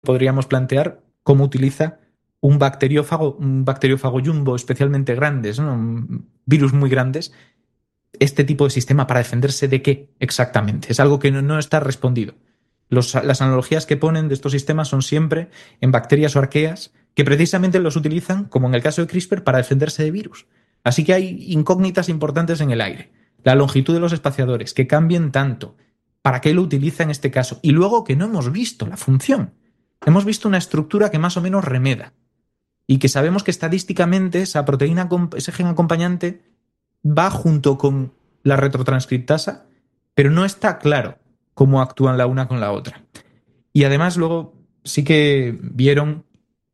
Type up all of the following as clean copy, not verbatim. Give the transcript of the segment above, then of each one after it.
podríamos plantear cómo utiliza un bacteriófago jumbo especialmente grandes, ¿no? Virus muy grandes, este tipo de sistema para defenderse de qué exactamente. Es algo que no está respondido. Las analogías que ponen de estos sistemas son siempre en bacterias o arqueas que precisamente los utilizan, como en el caso de CRISPR, para defenderse de virus. Así que hay incógnitas importantes en el aire. La longitud de los espaciadores, que cambien tanto. ¿Para qué lo utiliza en este caso? Y luego que no hemos visto la función. Hemos visto una estructura que más o menos remeda y que sabemos que estadísticamente esa proteína, ese gen acompañante va junto con la retrotranscriptasa, pero no está claro cómo actúan la una con la otra. Y además luego sí que vieron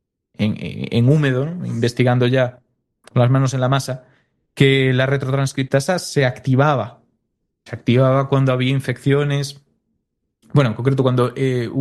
en húmedo, ¿no? Investigando ya con las manos en la masa, que la retrotranscriptasa se activaba. Se activaba cuando había infecciones. Bueno, en concreto cuando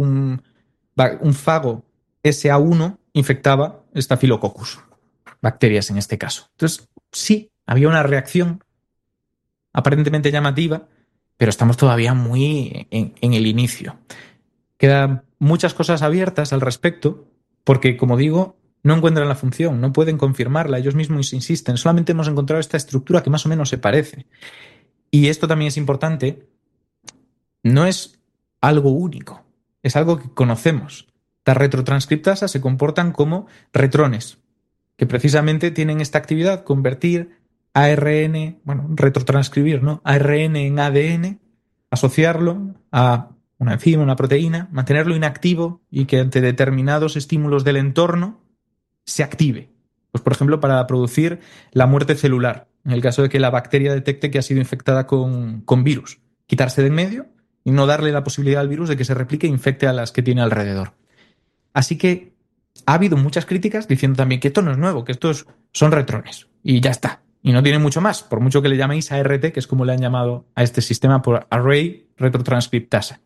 un fago SA1 infectaba Staphylococcus, bacterias en este caso. Entonces, sí, había una reacción aparentemente llamativa, pero estamos todavía muy en el inicio. Quedan muchas cosas abiertas al respecto, porque, como digo, no encuentran la función, no pueden confirmarla, ellos mismos insisten, solamente hemos encontrado esta estructura que más o menos se parece. Y esto también es importante, no es algo único, es algo que conocemos. Las retrotranscriptasas se comportan como retrones, que precisamente tienen esta actividad, convertir ARN, bueno, retrotranscribir, ¿no? ARN en ADN, asociarlo a una enzima, una proteína, mantenerlo inactivo y que ante determinados estímulos del entorno se active. Pues, por ejemplo, para producir la muerte celular, en el caso de que la bacteria detecte que ha sido infectada con virus. Quitarse de en medio y no darle la posibilidad al virus de que se replique e infecte a las que tiene alrededor. Así que ha habido muchas críticas diciendo también que esto no es nuevo, que estos son retrones y ya está. Y no tiene mucho más, por mucho que le llaméis ART, que es como le han llamado a este sistema por Array Retrotranscriptasa.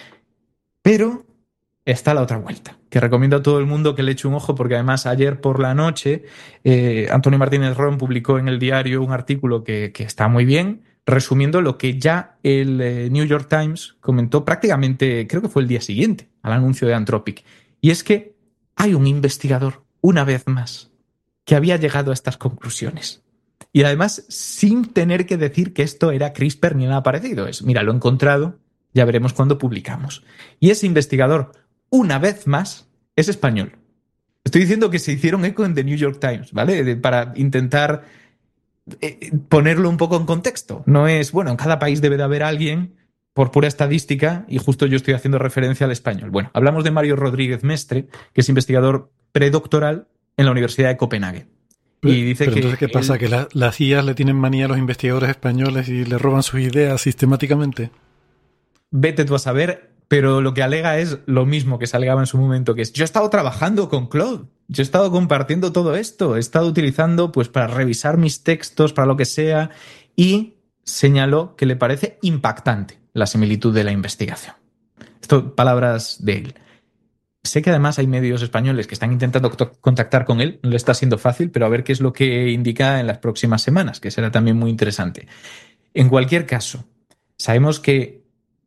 Pero está la otra vuelta, que recomiendo a todo el mundo que le eche un ojo, porque además ayer por la noche Antonio Martínez Ron publicó en el diario un artículo que está muy bien, resumiendo lo que ya el New York Times comentó prácticamente, creo que fue el día siguiente al anuncio de Anthropic. Y es que hay un investigador, una vez más, que había llegado a estas conclusiones. Y además sin tener que decir que esto era CRISPR ni nada parecido. Es, mira, lo he encontrado, ya veremos cuándo publicamos. Y ese investigador, una vez más, es español. Estoy diciendo que se hicieron eco en The New York Times, ¿vale? Para intentar ponerlo un poco en contexto. No es, bueno, en cada país debe de haber alguien por pura estadística, y justo yo estoy haciendo referencia al español. Bueno, hablamos de Mario Rodríguez Mestre, que es investigador predoctoral en la Universidad de Copenhague. Y dice pero que entonces, ¿qué pasa? ¿Que las IAs le tienen manía a los investigadores españoles y le roban sus ideas sistemáticamente? Vete tú a saber, pero lo que alega es lo mismo que se alegaba en su momento, que es, yo he estado trabajando con Claude, yo he estado compartiendo todo esto, he estado utilizando pues para revisar mis textos, para lo que sea, y señaló que le parece impactante la similitud de la investigación. Esto, palabras de él. Sé que además hay medios españoles que están intentando contactar con él, no le está siendo fácil, pero a ver qué es lo que indica en las próximas semanas, que será también muy interesante. En cualquier caso, sabemos que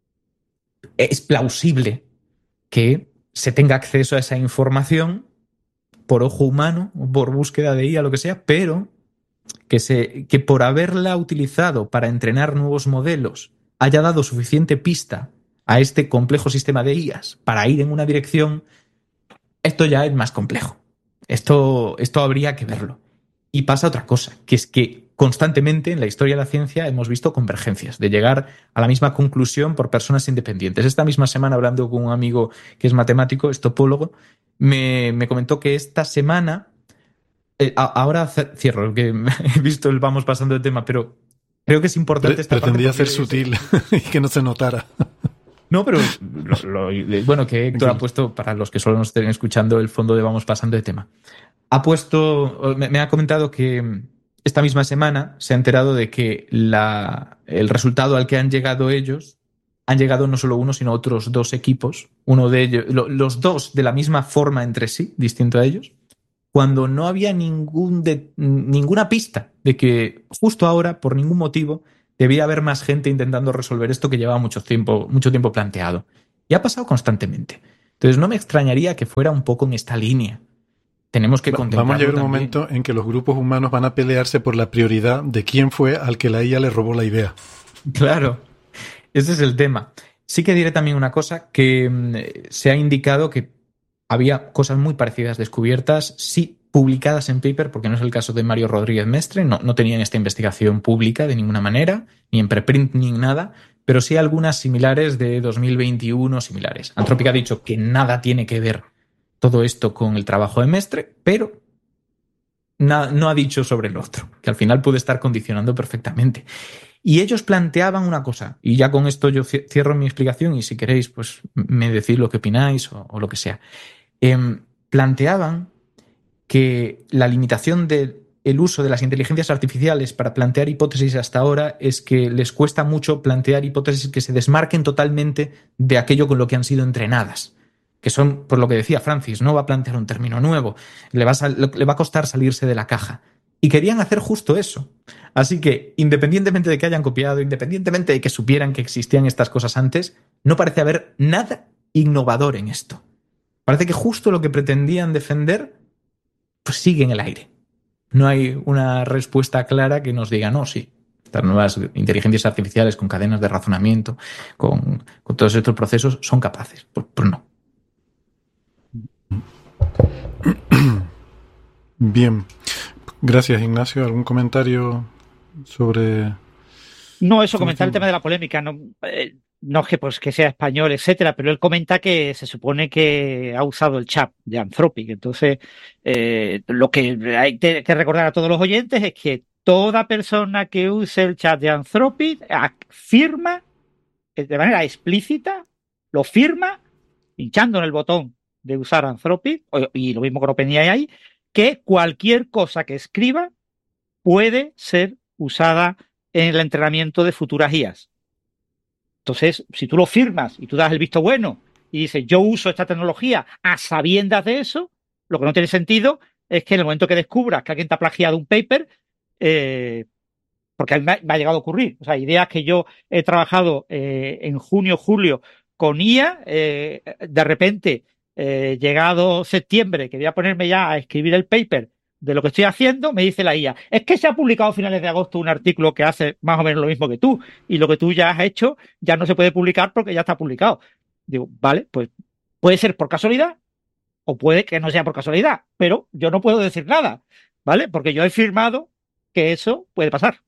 es plausible que se tenga acceso a esa información por ojo humano, o por búsqueda de IA, lo que sea, pero que por haberla utilizado para entrenar nuevos modelos haya dado suficiente pista a este complejo sistema de IAs para ir en una dirección, esto ya es más complejo. Esto habría que verlo. Y pasa otra cosa, que es que constantemente en la historia de la ciencia hemos visto convergencias, de llegar a la misma conclusión por personas independientes. Esta misma semana, hablando con un amigo que es matemático, es topólogo, me comentó que esta semana, ahora cierro, que he visto el vamos pasando de tema, pero creo que es importante esta parte Pretendía porque ser sutil y que no se notara. no, pero bueno, que Héctor ha puesto, para los que solo nos estén escuchando, el fondo de vamos pasando de tema. Me ha comentado que esta misma semana se ha enterado de que el resultado al que han llegado ellos, han llegado no solo uno, sino otros dos equipos, uno de ellos, los dos de la misma forma entre sí, distinto a ellos, cuando no había ninguna pista de que justo ahora, por ningún motivo, debía haber más gente intentando resolver esto que llevaba mucho tiempo planteado. Y ha pasado constantemente. Entonces no me extrañaría que fuera un poco en esta línea. Tenemos que contemplarlo. Vamos a llegar a un también. momento en que los grupos humanos van a pelearse por la prioridad de quién fue al que la IA le robó la idea. Claro, ese es el tema. Sí que diré también una cosa, que se ha indicado que había cosas muy parecidas descubiertas, sí publicadas en paper, porque no es el caso de Mario Rodríguez Mestre, no tenían esta investigación pública de ninguna manera, ni en preprint ni en nada, pero sí algunas similares de 2021 similares. Anthropic ha dicho que nada tiene que ver todo esto con el trabajo de Mestre, pero no ha dicho sobre el otro, que al final puede estar condicionando perfectamente. Y ellos planteaban una cosa, y ya con esto yo cierro mi explicación y si queréis pues me decís lo que opináis o lo que sea. Planteaban que la limitación del uso de las inteligencias artificiales para plantear hipótesis hasta ahora es que les cuesta mucho plantear hipótesis que se desmarquen totalmente de aquello con lo que han sido entrenadas. Que son, por lo que decía Francis, no va a plantear un término nuevo, le va a costar salirse de la caja. Y querían hacer justo eso. Así que, independientemente de que hayan copiado, independientemente de que supieran que existían estas cosas antes, no parece haber nada innovador en esto. Parece que justo lo que pretendían defender, pues sigue en el aire. No hay una respuesta clara que nos diga, no, sí, estas nuevas inteligencias artificiales con cadenas de razonamiento, con todos estos procesos, son capaces. Pues no. Bien. Gracias, Ignacio. ¿Algún comentario sobre...? No, eso, comentar el tema de la polémica. No es que, pues, que sea español, etcétera, pero él comenta que se supone que ha usado el chat de Anthropic. Entonces, lo que hay que recordar a todos los oyentes es que toda persona que use el chat de Anthropic firma de manera explícita, lo firma pinchando en el botón de usar Anthropic, y lo mismo con OpenAI, que cualquier cosa que escriba puede ser usada en el entrenamiento de futuras IAs. Entonces, si tú lo firmas y tú das el visto bueno y dices, yo uso esta tecnología a sabiendas de eso, lo que no tiene sentido es que en el momento que descubras que alguien te ha plagiado un paper, porque a mí me ha llegado a ocurrir, o sea, ideas que yo he trabajado en junio, julio con IA, de repente, llegado septiembre, que voy a ponerme ya a escribir el paper de lo que estoy haciendo, me dice la IA, es que se ha publicado a finales de agosto un artículo que hace más o menos lo mismo que tú, y lo que tú ya has hecho ya no se puede publicar porque ya está publicado. Digo, vale, pues puede ser por casualidad o puede que no sea por casualidad, pero yo no puedo decir nada, ¿vale? Porque yo he firmado que eso puede pasar.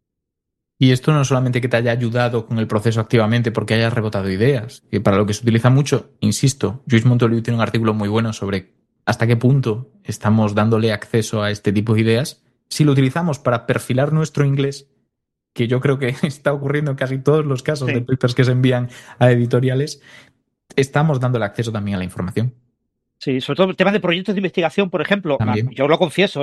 Y esto no solamente que te haya ayudado con el proceso activamente porque hayas rebotado ideas, que para lo que se utiliza mucho, insisto, Lluís Montoliu tiene un artículo muy bueno sobre hasta qué punto estamos dándole acceso a este tipo de ideas. Si lo utilizamos para perfilar nuestro inglés, que yo creo que está ocurriendo en casi todos los casos de papers que se envían a editoriales, estamos dándole acceso también a la información. Sí, sobre todo el tema de proyectos de investigación, por ejemplo, yo lo confieso,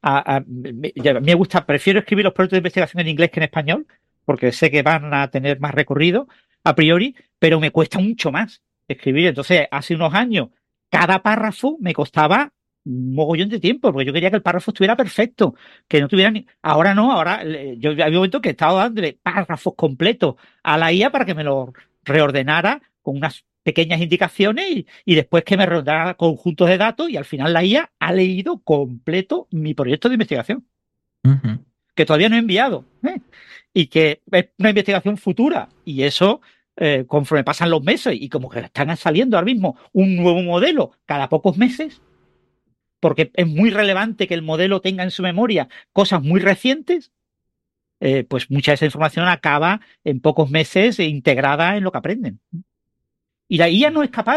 me gusta, prefiero escribir los proyectos de investigación en inglés que en español, porque sé que van a tener más recorrido a priori, pero me cuesta mucho más escribir. Entonces, hace unos años, cada párrafo me costaba un mogollón de tiempo, porque yo quería que el párrafo estuviera perfecto, que no tuviera ni... Ahora no, ahora yo había un momento que he estado dándole párrafos completos a la IA para que me lo reordenara con unas pequeñas indicaciones y después que me reordenara conjuntos de datos y al final la IA ha leído completo mi proyecto de investigación, que todavía no he enviado, y que es una investigación futura, y eso conforme pasan los meses y como que están saliendo ahora mismo un nuevo modelo cada pocos meses, porque es muy relevante que el modelo tenga en su memoria cosas muy recientes, pues mucha de esa información acaba en pocos meses integrada en lo que aprenden. Y la IA no es capaz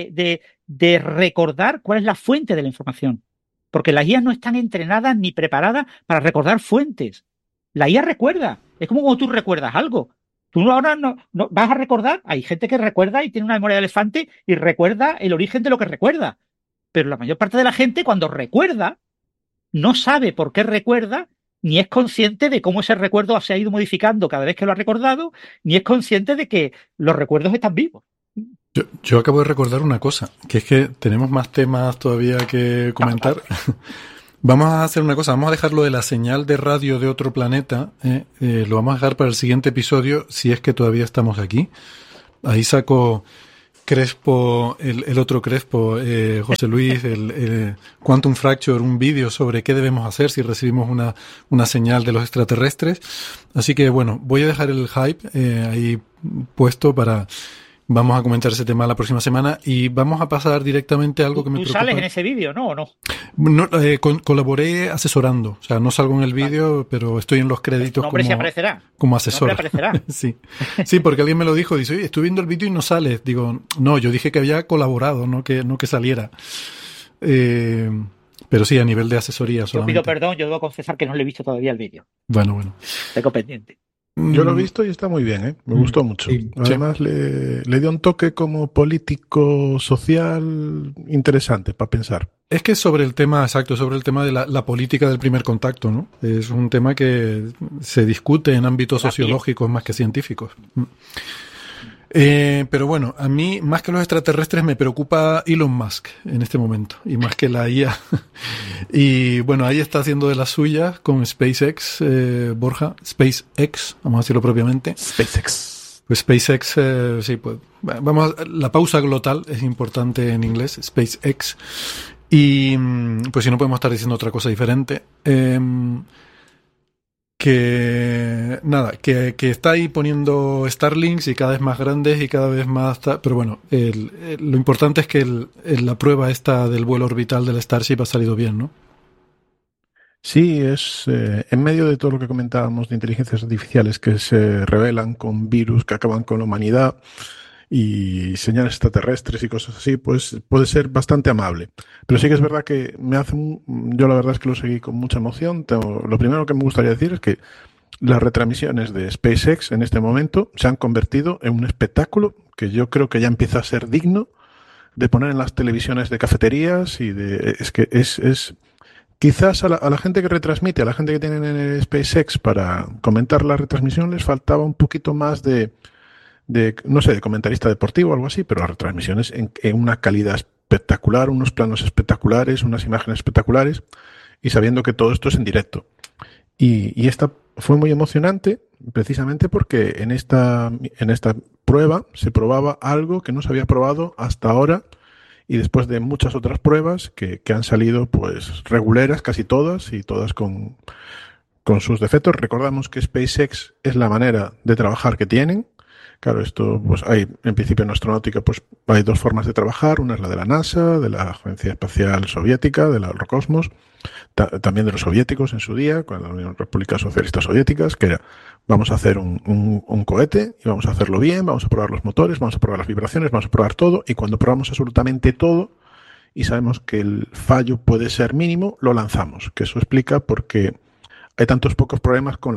de recordar cuál es la fuente de la información, porque las IA no están entrenadas ni preparadas para recordar fuentes. La IA recuerda, es como cuando tú recuerdas algo. Tú ahora no vas a recordar, hay gente que recuerda y tiene una memoria de elefante y recuerda el origen de lo que recuerda, pero la mayor parte de la gente cuando recuerda no sabe por qué recuerda, ni es consciente de cómo ese recuerdo se ha ido modificando cada vez que lo ha recordado, ni es consciente de que los recuerdos están vivos. Yo acabo de recordar una cosa, que es que tenemos más temas todavía que comentar. Vamos a hacer una cosa, vamos a dejar lo de la señal de radio de otro planeta, lo vamos a dejar para el siguiente episodio, si es que todavía estamos aquí. Ahí saco Crespo, el otro Crespo, José Luis, el Quantum Fracture, un vídeo sobre qué debemos hacer si recibimos una señal de los extraterrestres. Así que bueno, voy a dejar el hype ahí puesto para... Vamos a comentar ese tema la próxima semana y vamos a pasar directamente a algo que me preocupa. ¿Tú sales en ese vídeo, no, o no? Colaboré asesorando. O sea, no salgo en el vídeo, pero estoy en los créditos como asesor. Aparecerá. Sí, porque alguien me lo dijo. Dice, oye, estoy viendo el vídeo y no sales. Digo, no, yo dije que había colaborado, no que saliera. Pero sí, a nivel de asesoría solamente. Yo pido perdón, yo debo confesar que no le he visto todavía el vídeo. Bueno. Tengo pendiente. Yo lo he visto y está muy bien, ¿eh? Me gustó mucho. Sí. Además, le dio un toque como político, social, interesante para pensar. Es que sobre el tema de la política del primer contacto, ¿no? Es un tema que se discute en ámbitos sociológicos más que científicos. Pero bueno, a mí, más que los extraterrestres, me preocupa Elon Musk en este momento, y más que la IA. Y bueno, ahí está haciendo de las suyas con SpaceX, Borja. SpaceX, vamos a decirlo propiamente. SpaceX. Pues SpaceX, sí, pues la pausa glotal es importante en inglés, SpaceX. Y pues si no podemos estar diciendo otra cosa diferente. Que está ahí poniendo Starlinks y cada vez más grandes y cada vez más... Pero bueno, lo importante es que la prueba esta del vuelo orbital del Starship ha salido bien, ¿no? Sí, es en medio de todo lo que comentábamos de inteligencias artificiales que se revelan con virus que acaban con la humanidad y señales extraterrestres y cosas así, pues puede ser bastante amable. Pero sí que es verdad que yo la verdad es que lo seguí con mucha emoción. Lo primero que me gustaría decir es que las retransmisiones de SpaceX en este momento se han convertido en un espectáculo que yo creo que ya empieza a ser digno de poner en las televisiones de cafeterías y es que es quizás a la gente que retransmite, a la gente que tiene en el SpaceX para comentar la retransmisión les faltaba un poquito más de no sé, de comentarista deportivo o algo así, pero las retransmisiones en una calidad espectacular, unos planos espectaculares, unas imágenes espectaculares, y sabiendo que todo esto es en directo. Y esta fue muy emocionante, precisamente porque en esta prueba se probaba algo que no se había probado hasta ahora, y después de muchas otras pruebas que han salido pues reguleras, casi todas, y todas con sus defectos. Recordamos que SpaceX es la manera de trabajar que tienen. Claro, esto, pues hay, en principio en astronáutica, pues hay dos formas de trabajar. Una es la de la NASA, de la Agencia Espacial Soviética, de la Roscosmos, también de los soviéticos en su día, con la Unión República Socialista Soviéticas, que era, vamos a hacer un cohete y vamos a hacerlo bien, vamos a probar los motores, vamos a probar las vibraciones, vamos a probar todo, y cuando probamos absolutamente todo y sabemos que el fallo puede ser mínimo, lo lanzamos. Que eso explica por qué hay tantos pocos problemas con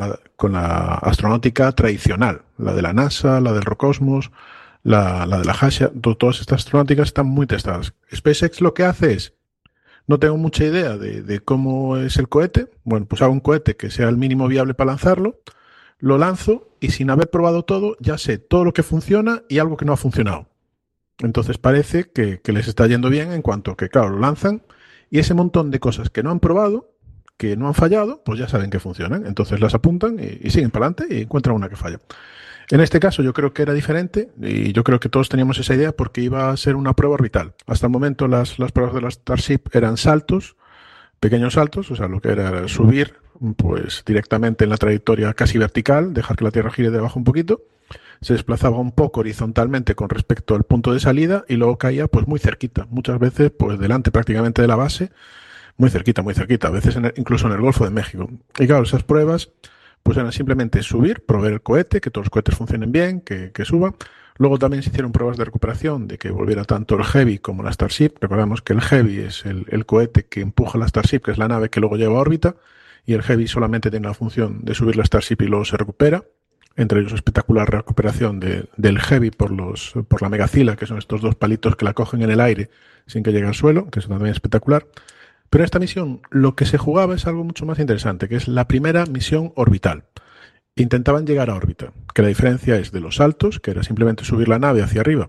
la astronáutica tradicional, la de la NASA, la del Roscosmos, la de la JAXA. Todas estas astronáuticas están muy testadas. SpaceX lo que hace es, no tengo mucha idea de cómo es el cohete, bueno, pues hago un cohete que sea el mínimo viable para lanzarlo, lo lanzo y sin haber probado todo, ya sé todo lo que funciona y algo que no ha funcionado. Entonces parece que les está yendo bien en cuanto que, claro, lo lanzan y ese montón de cosas que no han probado, que no han fallado, pues ya saben que funcionan. Entonces las apuntan y siguen para adelante y encuentran una que falla. En este caso yo creo que era diferente y yo creo que todos teníamos esa idea porque iba a ser una prueba orbital. Hasta el momento las pruebas de la Starship eran saltos, pequeños saltos, o sea, lo que era subir pues directamente en la trayectoria casi vertical, dejar que la Tierra gire de abajo un poquito, se desplazaba un poco horizontalmente con respecto al punto de salida y luego caía pues muy cerquita, muchas veces pues delante prácticamente de la base, muy cerquita, a veces incluso en el Golfo de México. Y claro, esas pruebas pues eran simplemente subir, probar el cohete, que todos los cohetes funcionen bien, que suba. Luego también se hicieron pruebas de recuperación, de que volviera tanto el Heavy como la Starship. Recordamos que el Heavy es el cohete que empuja la Starship, que es la nave que luego lleva a órbita, y el Heavy solamente tiene la función de subir la Starship y luego se recupera. Entre ellos espectacular recuperación del Heavy por la megacila, que son estos dos palitos que la cogen en el aire sin que llegue al suelo, que es también espectacular. Pero en esta misión lo que se jugaba es algo mucho más interesante, que es la primera misión orbital. Intentaban llegar a órbita, que la diferencia es de los saltos, que era simplemente subir la nave hacia arriba,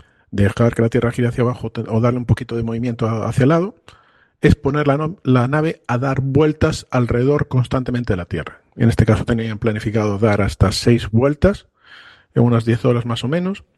dejar que la Tierra gire hacia abajo o darle un poquito de movimiento hacia el lado, es poner la nave a dar vueltas alrededor constantemente de la Tierra. En este caso tenían planificado dar hasta 6 vueltas, en unas 10 horas más o menos,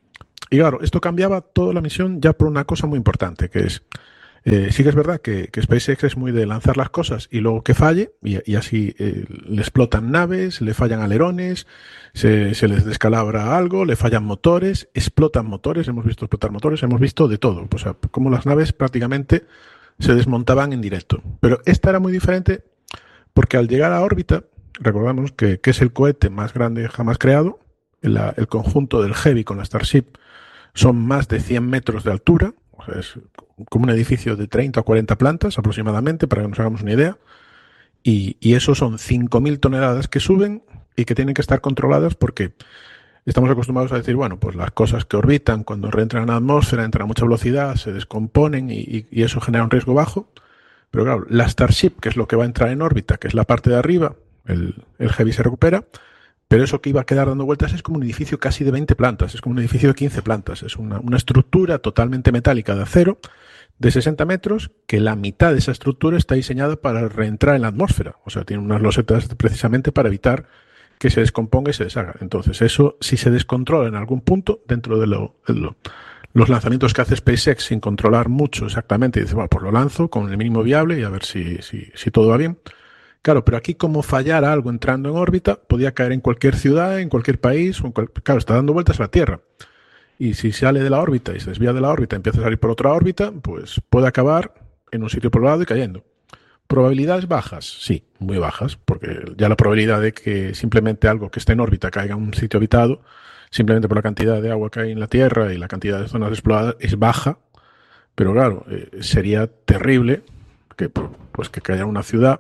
Y claro, esto cambiaba toda la misión ya por una cosa muy importante, que es, sí que es verdad que SpaceX es muy de lanzar las cosas y luego que falle, y así le explotan naves, le fallan alerones, se les descalabra algo, le fallan motores, explotan motores, hemos visto explotar motores, hemos visto de todo, o sea, como las naves prácticamente se desmontaban en directo. Pero esta era muy diferente porque al llegar a órbita, recordamos que es el cohete más grande jamás creado, el conjunto del Heavy con la Starship son más de 100 metros de altura, o sea, es como un edificio de 30 o 40 plantas aproximadamente, para que nos hagamos una idea, y eso son 5.000 toneladas que suben y que tienen que estar controladas porque estamos acostumbrados a decir, bueno, pues las cosas que orbitan cuando reentran en la atmósfera entran a mucha velocidad, se descomponen y eso genera un riesgo bajo, pero claro, la Starship, que es lo que va a entrar en órbita, que es la parte de arriba, el Heavy se recupera, pero eso que iba a quedar dando vueltas es como un edificio casi de 20 plantas, es como un edificio de 15 plantas, es una estructura totalmente metálica de acero de 60 metros, que la mitad de esa estructura está diseñada para reentrar en la atmósfera, o sea, tiene unas losetas precisamente para evitar que se descomponga y se deshaga. Entonces, eso, si se descontrola en algún punto, dentro de los lanzamientos que hace SpaceX sin controlar mucho exactamente, y dice, bueno, pues lo lanzo con el mínimo viable y a ver si todo va bien. Claro, pero aquí como fallara algo entrando en órbita, podía caer en cualquier ciudad, en cualquier país, claro, está dando vueltas a la Tierra. Y si sale de la órbita y se desvía de la órbita, empieza a salir por otra órbita, pues puede acabar en un sitio poblado y cayendo. ¿Probabilidades bajas? Sí, muy bajas, porque ya la probabilidad de que simplemente algo que esté en órbita caiga en un sitio habitado, simplemente por la cantidad de agua que hay en la Tierra y la cantidad de zonas exploradas, es baja. Pero claro, sería terrible que caiga una ciudad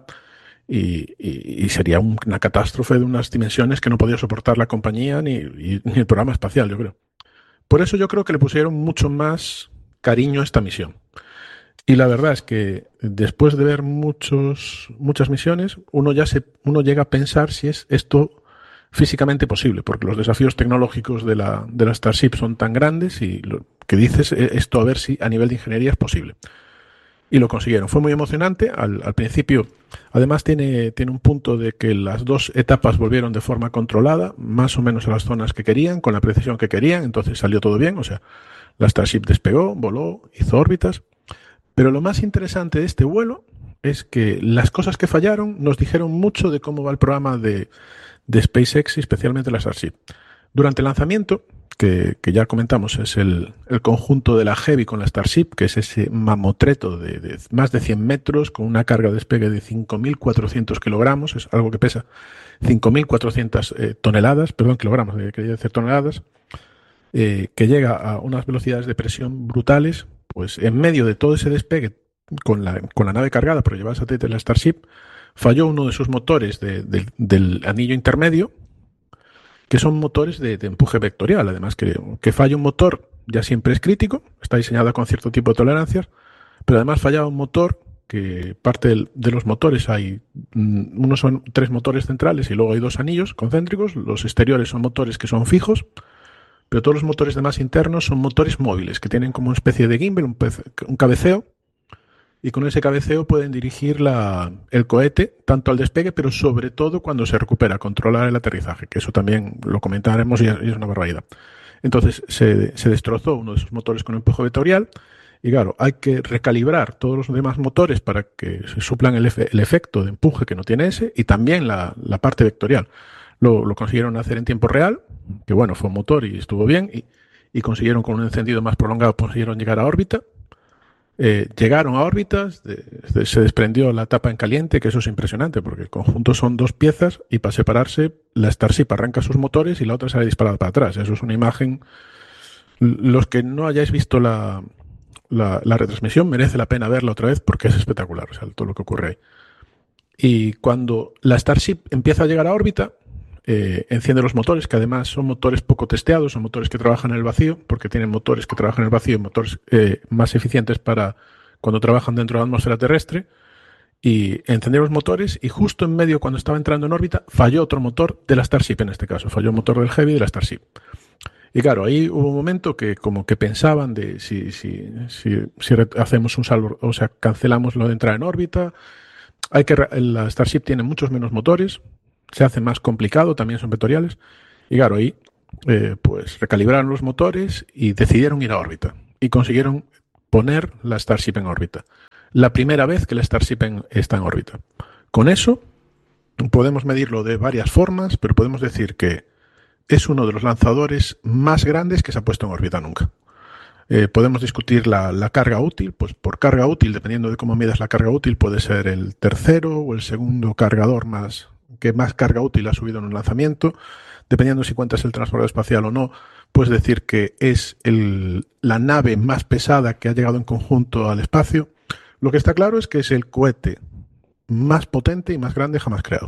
y sería una catástrofe de unas dimensiones que no podía soportar la compañía ni el programa espacial, yo creo. Por eso yo creo que le pusieron mucho más cariño a esta misión. Y la verdad es que después de ver muchas misiones, uno llega a pensar si es esto físicamente posible, porque los desafíos tecnológicos de la Starship son tan grandes y lo que dices esto a ver si a nivel de ingeniería es posible. Y lo consiguieron. Fue muy emocionante. Al principio, además, tiene un punto de que las dos etapas volvieron de forma controlada, más o menos a las zonas que querían, con la precisión que querían, entonces salió todo bien. O sea, la Starship despegó, voló, hizo órbitas. Pero lo más interesante de este vuelo es que las cosas que fallaron nos dijeron mucho de cómo va el programa de SpaceX, y especialmente la Starship. Durante el lanzamiento, que ya comentamos, es el conjunto de la Heavy con la Starship, que es ese mamotreto de más de 100 metros, con una carga de despegue de 5.400 kilogramos, es algo que pesa 5.400 toneladas, perdón, kilogramos, quería decir toneladas, que llega a unas velocidades de presión brutales, pues en medio de todo ese despegue, con la nave cargada por llevar el satélite de la Starship, falló uno de sus motores del anillo intermedio, que son motores de empuje vectorial. Además, que falle un motor ya siempre es crítico, está diseñada con cierto tipo de tolerancias, pero además fallaba un motor que parte de los motores hay, unos son 3 motores centrales y luego hay 2 anillos concéntricos, los exteriores son motores que son fijos, pero todos los motores de masa internos son motores móviles, que tienen como una especie de gimbal, un cabeceo, y con ese cabeceo pueden dirigir el cohete tanto al despegue, pero sobre todo cuando se recupera, controlar el aterrizaje, que eso también lo comentaremos y es una barbaridad. Entonces se destrozó uno de esos motores con empuje vectorial y claro, hay que recalibrar todos los demás motores para que se suplan el efecto de empuje que no tiene ese y también la parte vectorial. Lo consiguieron hacer en tiempo real, que bueno, fue un motor y estuvo bien y consiguieron con un encendido más prolongado, consiguieron llegar a órbita. Llegaron a órbitas, se desprendió la tapa en caliente, que eso es impresionante, porque el conjunto son 2 piezas y para separarse la Starship arranca sus motores y la otra sale disparada para atrás. Eso es una imagen. Los que no hayáis visto la retransmisión merece la pena verla otra vez porque es espectacular, o sea, todo lo que ocurre ahí. Y cuando la Starship empieza a llegar a órbita, enciende los motores, que además son motores poco testeados, son motores que trabajan en el vacío, porque tienen motores que trabajan en el vacío, motores más eficientes para cuando trabajan dentro de la atmósfera terrestre, y encendió los motores y justo en medio, cuando estaba entrando en órbita, falló otro motor de la Starship en este caso, falló el motor del Heavy de la Starship. Y claro, ahí hubo un momento que como que pensaban de si hacemos un salvo, o sea, cancelamos lo de entrar en órbita. La Starship tiene muchos menos motores, se hace más complicado, también son vectoriales. Y claro, ahí pues recalibraron los motores y decidieron ir a órbita. Y consiguieron poner la Starship en órbita. La primera vez que la Starship está en órbita. Con eso podemos medirlo de varias formas, pero podemos decir que es uno de los lanzadores más grandes que se ha puesto en órbita nunca. Podemos discutir la carga útil, pues por carga útil, dependiendo de cómo midas la carga útil, puede ser el tercero o el segundo cargador que más carga útil ha subido en un lanzamiento. Dependiendo si cuentas el transbordador espacial o no, puedes decir que es la nave más pesada que ha llegado en conjunto al espacio. Lo que está claro es que es el cohete más potente y más grande jamás creado.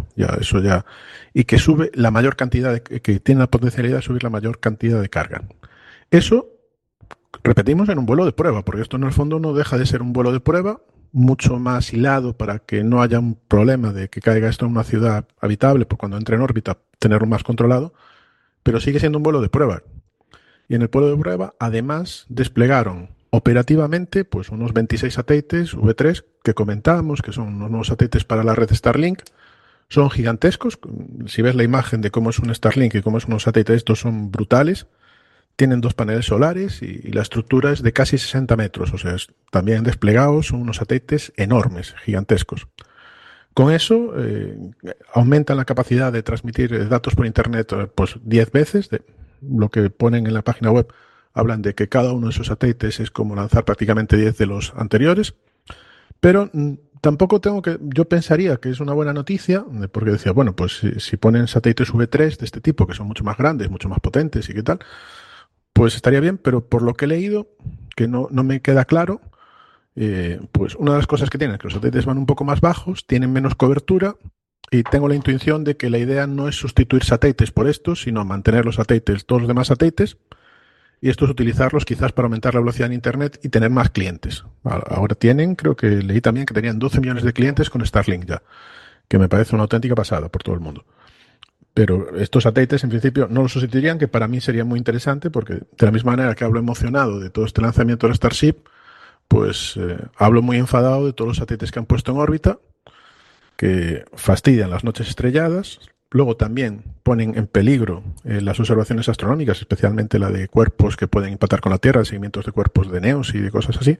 Y que sube la mayor cantidad, que tiene la potencialidad de subir la mayor cantidad de carga. Eso, repetimos, en un vuelo de prueba, porque esto en el fondo no deja de ser un vuelo de prueba, mucho más hilado para que no haya un problema de que caiga esto en una ciudad habitable, por cuando entre en órbita tenerlo más controlado, pero sigue siendo un vuelo de prueba. Y en el vuelo de prueba, además, desplegaron operativamente pues unos 26 satélites V3 que comentábamos, que son unos nuevos satélites para la red Starlink. Son gigantescos. Si ves la imagen de cómo es un Starlink y cómo es unos satélites, estos son brutales. Tienen 2 paneles solares y la estructura es de casi 60 metros. O sea, también desplegados, son unos satélites enormes, gigantescos. Con eso aumentan la capacidad de transmitir datos por Internet pues 10 veces. Lo que ponen en la página web hablan de que cada uno de esos satélites es como lanzar prácticamente 10 de los anteriores. Pero tampoco yo pensaría que es una buena noticia, porque decía, bueno, pues si ponen satélites V3 de este tipo, que son mucho más grandes, mucho más potentes y qué tal, pues estaría bien, pero por lo que he leído, que no me queda claro, pues una de las cosas que tienen es que los satélites van un poco más bajos, tienen menos cobertura, y tengo la intuición de que la idea no es sustituir satélites por estos, sino mantener los satélites, todos los demás satélites, y estos utilizarlos quizás para aumentar la velocidad en Internet y tener más clientes. Ahora creo que leí también que tenían 12 millones de clientes con Starlink ya, que me parece una auténtica pasada por todo el mundo. Pero estos satélites, en principio, no los sustituirían, que para mí sería muy interesante, porque de la misma manera que hablo emocionado de todo este lanzamiento de la Starship, pues hablo muy enfadado de todos los satélites que han puesto en órbita, que fastidian las noches estrelladas. Luego también ponen en peligro las observaciones astronómicas, especialmente la de cuerpos que pueden impactar con la Tierra, seguimientos de cuerpos de NEOS y de cosas así.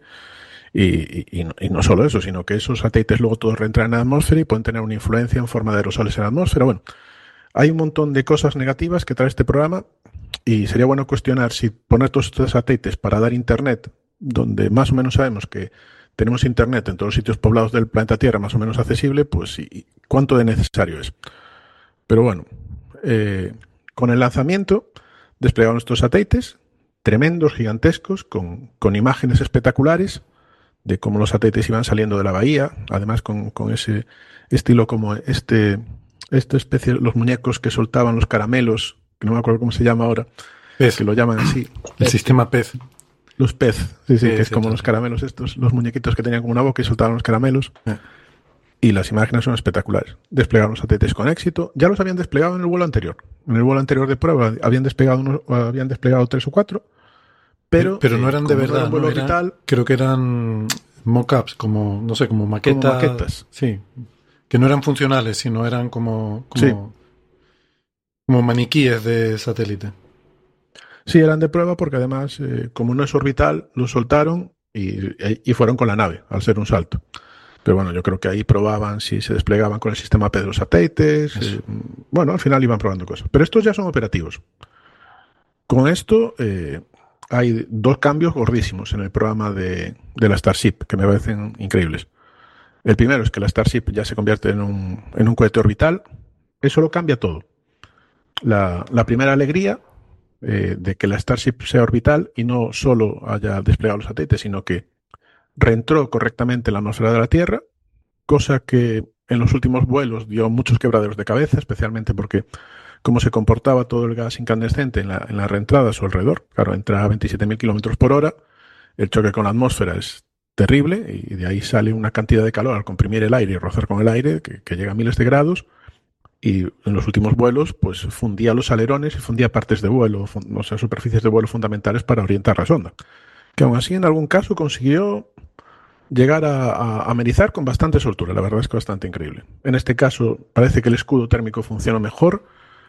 Y no solo eso, sino que esos satélites luego todos reentran en la atmósfera y pueden tener una influencia en forma de aerosoles en la atmósfera. Bueno, hay un montón de cosas negativas que trae este programa y sería bueno cuestionar si poner todos estos satélites para dar Internet, donde más o menos sabemos que tenemos Internet en todos los sitios poblados del planeta Tierra más o menos accesible, pues ¿cuánto de necesario es? Pero bueno, con el lanzamiento desplegaron estos satélites tremendos, gigantescos, con imágenes espectaculares de cómo los satélites iban saliendo de la bahía, además con ese estilo como esta especie, los muñecos que soltaban los caramelos, que no me acuerdo cómo se llama ahora, pez. Que lo llaman así. El sistema pez. Los pez, sí, que es como los caramelos estos, los muñequitos que tenían como una boca y soltaban los caramelos. Y las imágenes son espectaculares. Desplegaron los satélites con éxito. Ya los habían desplegado en el vuelo anterior. En el vuelo anterior de prueba habían desplegado 3 o 4. Pero no eran de verdad. No orbital, creo que eran mock-ups, como maquetas. Sí. Que no eran funcionales, sino eran como maniquíes de satélite. Sí, eran de prueba porque además, como no es orbital, lo soltaron y fueron con la nave, al ser un salto. Pero bueno, yo creo que ahí probaban si se desplegaban con el sistema P de los satélites. Bueno, al final iban probando cosas. Pero estos ya son operativos. Con esto hay 2 cambios gordísimos en el programa de la Starship que me parecen increíbles. El primero es que la Starship ya se convierte en un cohete orbital. Eso lo cambia todo. La primera alegría de que la Starship sea orbital y no solo haya desplegado los satélites, sino que reentró correctamente en la atmósfera de la Tierra, cosa que en los últimos vuelos dio muchos quebraderos de cabeza, especialmente porque como se comportaba todo el gas incandescente en la reentrada a su alrededor, claro, entra a 27.000 kilómetros por hora, el choque con la atmósfera es terrible y de ahí sale una cantidad de calor al comprimir el aire y rozar con el aire que llega a miles de grados. Y en los últimos vuelos, pues fundía los alerones y fundía partes de vuelo, o sea, superficies de vuelo fundamentales para orientar la sonda. Que aún así, en algún caso, consiguió llegar a amenizar con bastante soltura. La verdad es que bastante increíble. En este caso, parece que el escudo térmico funciona mejor.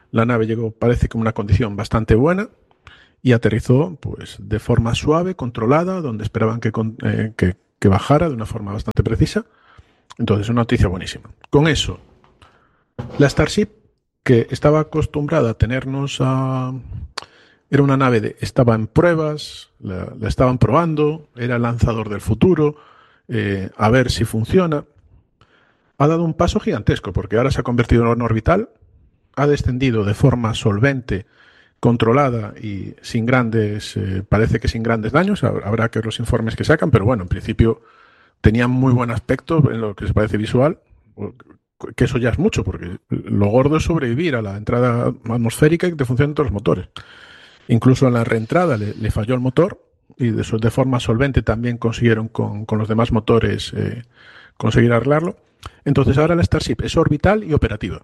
La nave llegó, parece que en una condición bastante buena, y aterrizó pues de forma suave, controlada, donde esperaban que bajara de una forma bastante precisa. Entonces, una noticia buenísima. Con eso, la Starship, que estaba acostumbrada a tenernos a... Era una nave, estaba en pruebas, la estaban probando, era el lanzador del futuro, a ver si funciona. Ha dado un paso gigantesco, porque ahora se ha convertido en orbital, ha descendido de forma solvente, controlada y sin grandes, parece que sin grandes daños. Habrá que ver los informes que sacan, pero bueno, en principio tenía muy buen aspecto en lo que se parece visual, que eso ya es mucho, porque lo gordo es sobrevivir a la entrada atmosférica y que te funcionen todos los motores. Incluso en la reentrada le falló el motor y de forma solvente también consiguieron con los demás motores conseguir arreglarlo. Entonces ahora la Starship es orbital y operativa.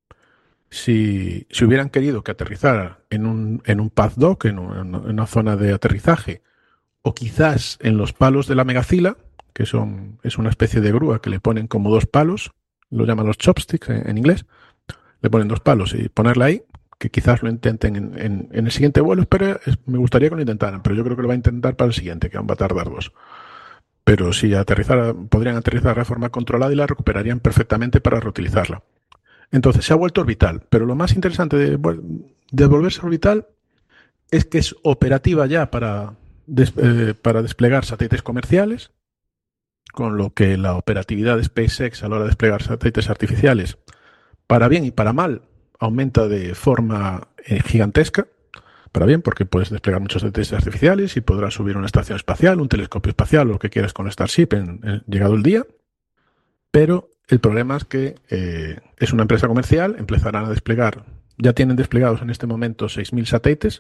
Si hubieran querido que aterrizara en un pad dock, en una zona de aterrizaje, o quizás en los palos de la megacila, que es una especie de grúa que le ponen como 2 palos, lo llaman los chopsticks en inglés, le ponen 2 palos y ponerla ahí, que quizás lo intenten en el siguiente vuelo, me gustaría que lo intentaran, pero yo creo que lo va a intentar para el siguiente, que aún va a tardar 2. Pero si podrían aterrizar de forma controlada y la recuperarían perfectamente para reutilizarla. Entonces se ha vuelto orbital, pero lo más interesante de volverse orbital es que es operativa ya para desplegar satélites comerciales, con lo que la operatividad de SpaceX a la hora de desplegar satélites artificiales, para bien y para mal, aumenta de forma gigantesca. Para bien, porque puedes desplegar muchos satélites artificiales y podrás subir una estación espacial, un telescopio espacial, lo que quieras con Starship llegado el día. Pero el problema es que es una empresa comercial, empezarán a desplegar, ya tienen desplegados en este momento 6.000 satélites,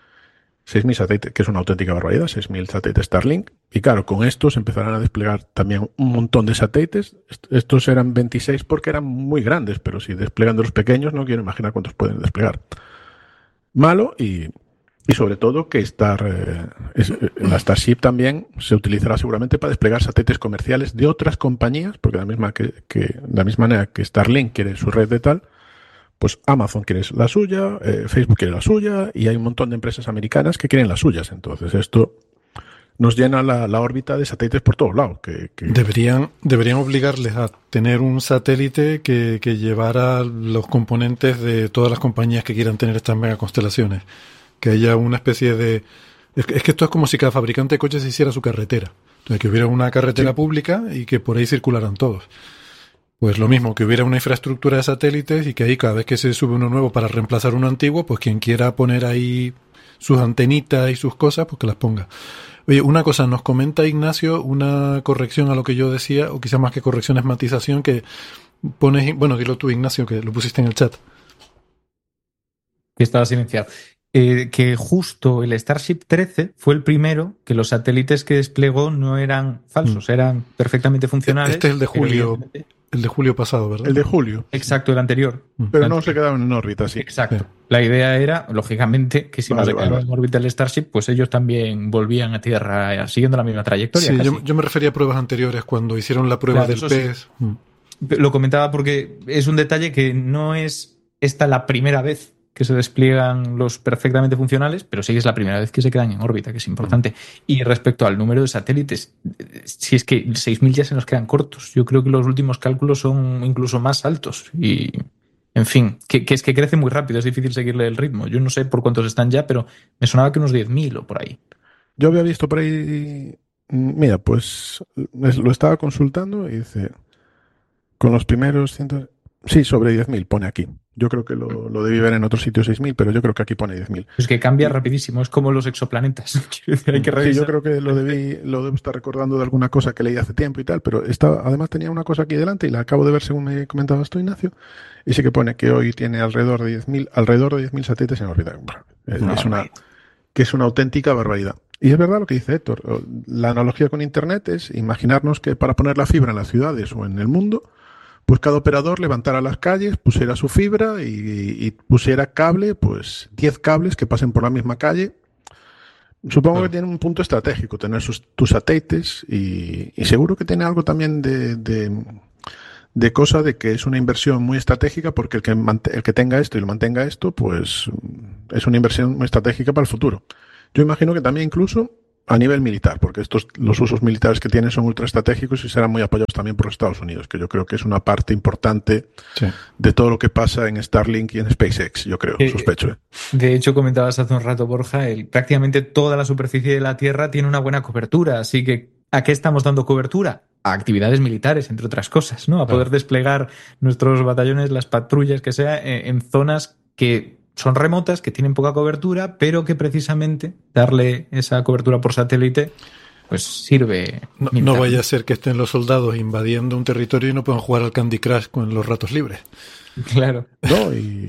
que es una auténtica barbaridad, 6.000 satélites Starlink, y claro, con estos empezarán a desplegar también un montón de satélites. Estos eran 26 porque eran muy grandes, pero si desplegan de los pequeños no quiero imaginar cuántos pueden desplegar. Malo y sobre todo que la Starship también se utilizará seguramente para desplegar satélites comerciales de otras compañías, porque de la misma manera que Starlink quiere su red de tal, pues Amazon quiere la suya, Facebook quiere la suya, y hay un montón de empresas americanas que quieren las suyas. Entonces esto nos llena la órbita de satélites por todos lados. Deberían obligarles a tener un satélite que llevara los componentes de todas las compañías que quieran tener estas megaconstelaciones. Que haya una especie de... Es que esto es como si cada fabricante de coches hiciera su carretera. Entonces, que hubiera una carretera pública y que por ahí circularan todos. Pues lo mismo, que hubiera una infraestructura de satélites y que ahí cada vez que se sube uno nuevo para reemplazar uno antiguo, pues quien quiera poner ahí sus antenitas y sus cosas, pues que las ponga. Oye, una cosa, nos comenta Ignacio una corrección a lo que yo decía, o quizás más que corrección es matización, que pones... Bueno, dilo tú, Ignacio, que lo pusiste en el chat. Que estaba silenciado. Que justo el Starship 13 fue el primero que los satélites que desplegó no eran falsos, eran perfectamente funcionales. Este es el de julio, el de julio pasado, ¿verdad? El de julio. Exacto, el anterior. Pero no se quedaron en órbita, sí. Exacto. Sí. La idea era, lógicamente, que si no se quedaba en órbita el Starship, pues ellos también volvían a Tierra siguiendo la misma trayectoria. Sí, yo me refería a pruebas anteriores, cuando hicieron la prueba del pez. Sí. Lo comentaba porque es un detalle que no es esta la primera vez que se despliegan los perfectamente funcionales, pero sí es la primera vez que se quedan en órbita, que es importante. Y respecto al número de satélites, si es que 6.000 ya se nos quedan cortos. Yo creo que los últimos cálculos son incluso más altos. Y, en fin, que es que crece muy rápido, es difícil seguirle el ritmo. Yo no sé por cuántos están ya, pero me sonaba que unos 10.000 o por ahí. Yo había visto por ahí... Mira, pues lo estaba consultando y dice... Con los primeros 100... Sí, sobre 10.000 pone aquí. Yo creo que lo debí ver en otro sitio 6.000, pero yo creo que aquí pone 10.000. Es que cambia rapidísimo, es como los exoplanetas. Hay que revisar. Sí, yo creo que lo debo estar recordando de alguna cosa que leí hace tiempo y tal, pero además tenía una cosa aquí delante y la acabo de ver según me comentabas tú, Ignacio, y sí que pone que hoy tiene alrededor de 10.000 satélites en órbita. Es una auténtica barbaridad. Y es verdad lo que dice Héctor. La analogía con Internet es imaginarnos que para poner la fibra en las ciudades o en el mundo, pues cada operador levantara las calles, pusiera su fibra y pusiera cable, pues 10 cables que pasen por la misma calle. Supongo que tiene un punto estratégico tener tus satélites y seguro que tiene algo también de de cosa de que es una inversión muy estratégica porque el que tenga esto y lo mantenga esto, pues es una inversión muy estratégica para el futuro. Yo imagino que también incluso a nivel militar, porque los usos militares que tienen son ultra estratégicos y serán muy apoyados también por los Estados Unidos, que yo creo que es una parte importante de todo lo que pasa en Starlink y en SpaceX, yo creo, sospecho. De hecho, comentabas hace un rato, Borja, prácticamente toda la superficie de la Tierra tiene una buena cobertura, así que ¿a qué estamos dando cobertura? A actividades militares, entre otras cosas, ¿no? A poder desplegar nuestros batallones, las patrullas, que sea, en zonas que son remotas, que tienen poca cobertura, pero que precisamente darle esa cobertura por satélite pues sirve. No vaya a ser que estén los soldados invadiendo un territorio y no puedan jugar al Candy Crush con los ratos libres. Claro. No,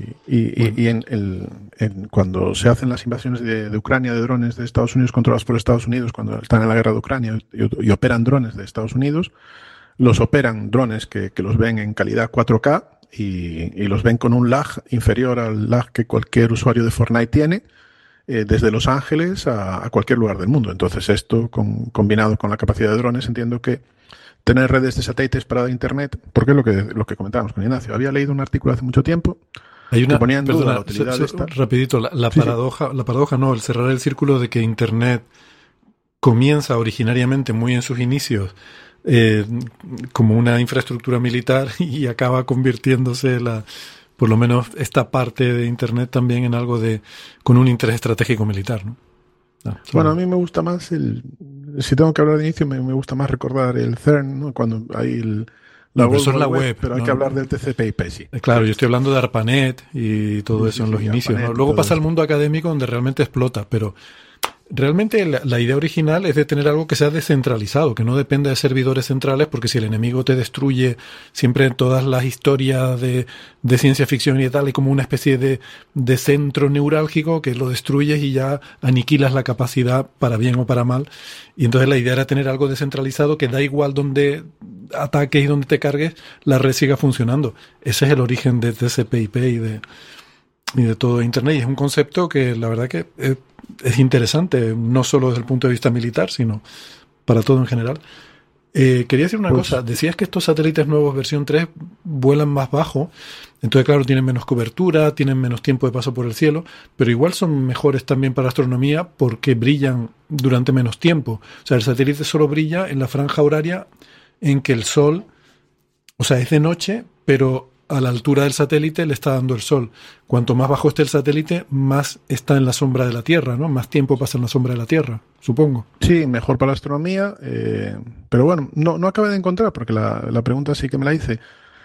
cuando se hacen las invasiones de Ucrania de drones de Estados Unidos controlados por Estados Unidos, cuando están en la guerra de Ucrania y operan drones de Estados Unidos, los operan drones que los ven en calidad 4K y los ven con un lag inferior al lag que cualquier usuario de Fortnite tiene, desde Los Ángeles a cualquier lugar del mundo. Entonces esto, combinado con la capacidad de drones, entiendo que tener redes de satélites para Internet, porque es lo que comentábamos con Ignacio. Había leído un artículo hace mucho tiempo que ponía en duda la utilidad de esta. Rapidito, la paradoja no, el cerrar el círculo de que Internet comienza originariamente muy en sus inicios como una infraestructura militar y acaba convirtiéndose por lo menos esta parte de Internet también en algo con un interés estratégico militar, ¿no? Bueno, a mí me gusta más si tengo que hablar de inicio, me gusta más recordar el CERN, ¿no? Cuando hay la web, pero hay que hablar del TCP/IP, sí. Claro, yo estoy hablando de ARPANET y todo eso en los inicios, ¿no? Luego pasa al mundo académico donde realmente explota, pero realmente la idea original es de tener algo que sea descentralizado, que no dependa de servidores centrales, porque si el enemigo te destruye siempre en todas las historias de ciencia ficción y tal, hay como una especie de centro neurálgico que lo destruyes y ya aniquilas la capacidad para bien o para mal. Y entonces la idea era tener algo descentralizado que da igual donde ataques y donde te cargues, la red siga funcionando. Ese es el origen de TCP/IP y de todo Internet. Y es un concepto que la verdad que es interesante, no solo desde el punto de vista militar, sino para todo en general. Quería decir una cosa. Decías que estos satélites nuevos versión 3 vuelan más bajo, entonces claro, tienen menos cobertura, tienen menos tiempo de paso por el cielo, pero igual son mejores también para astronomía porque brillan durante menos tiempo. O sea, el satélite solo brilla en la franja horaria en que el sol, o sea, es de noche, pero a la altura del satélite le está dando el sol. Cuanto más bajo esté el satélite, más está en la sombra de la Tierra, ¿no? Más tiempo pasa en la sombra de la Tierra, supongo. Sí, mejor para la astronomía, pero bueno, no acabé de encontrar, porque la pregunta sí que me la hice,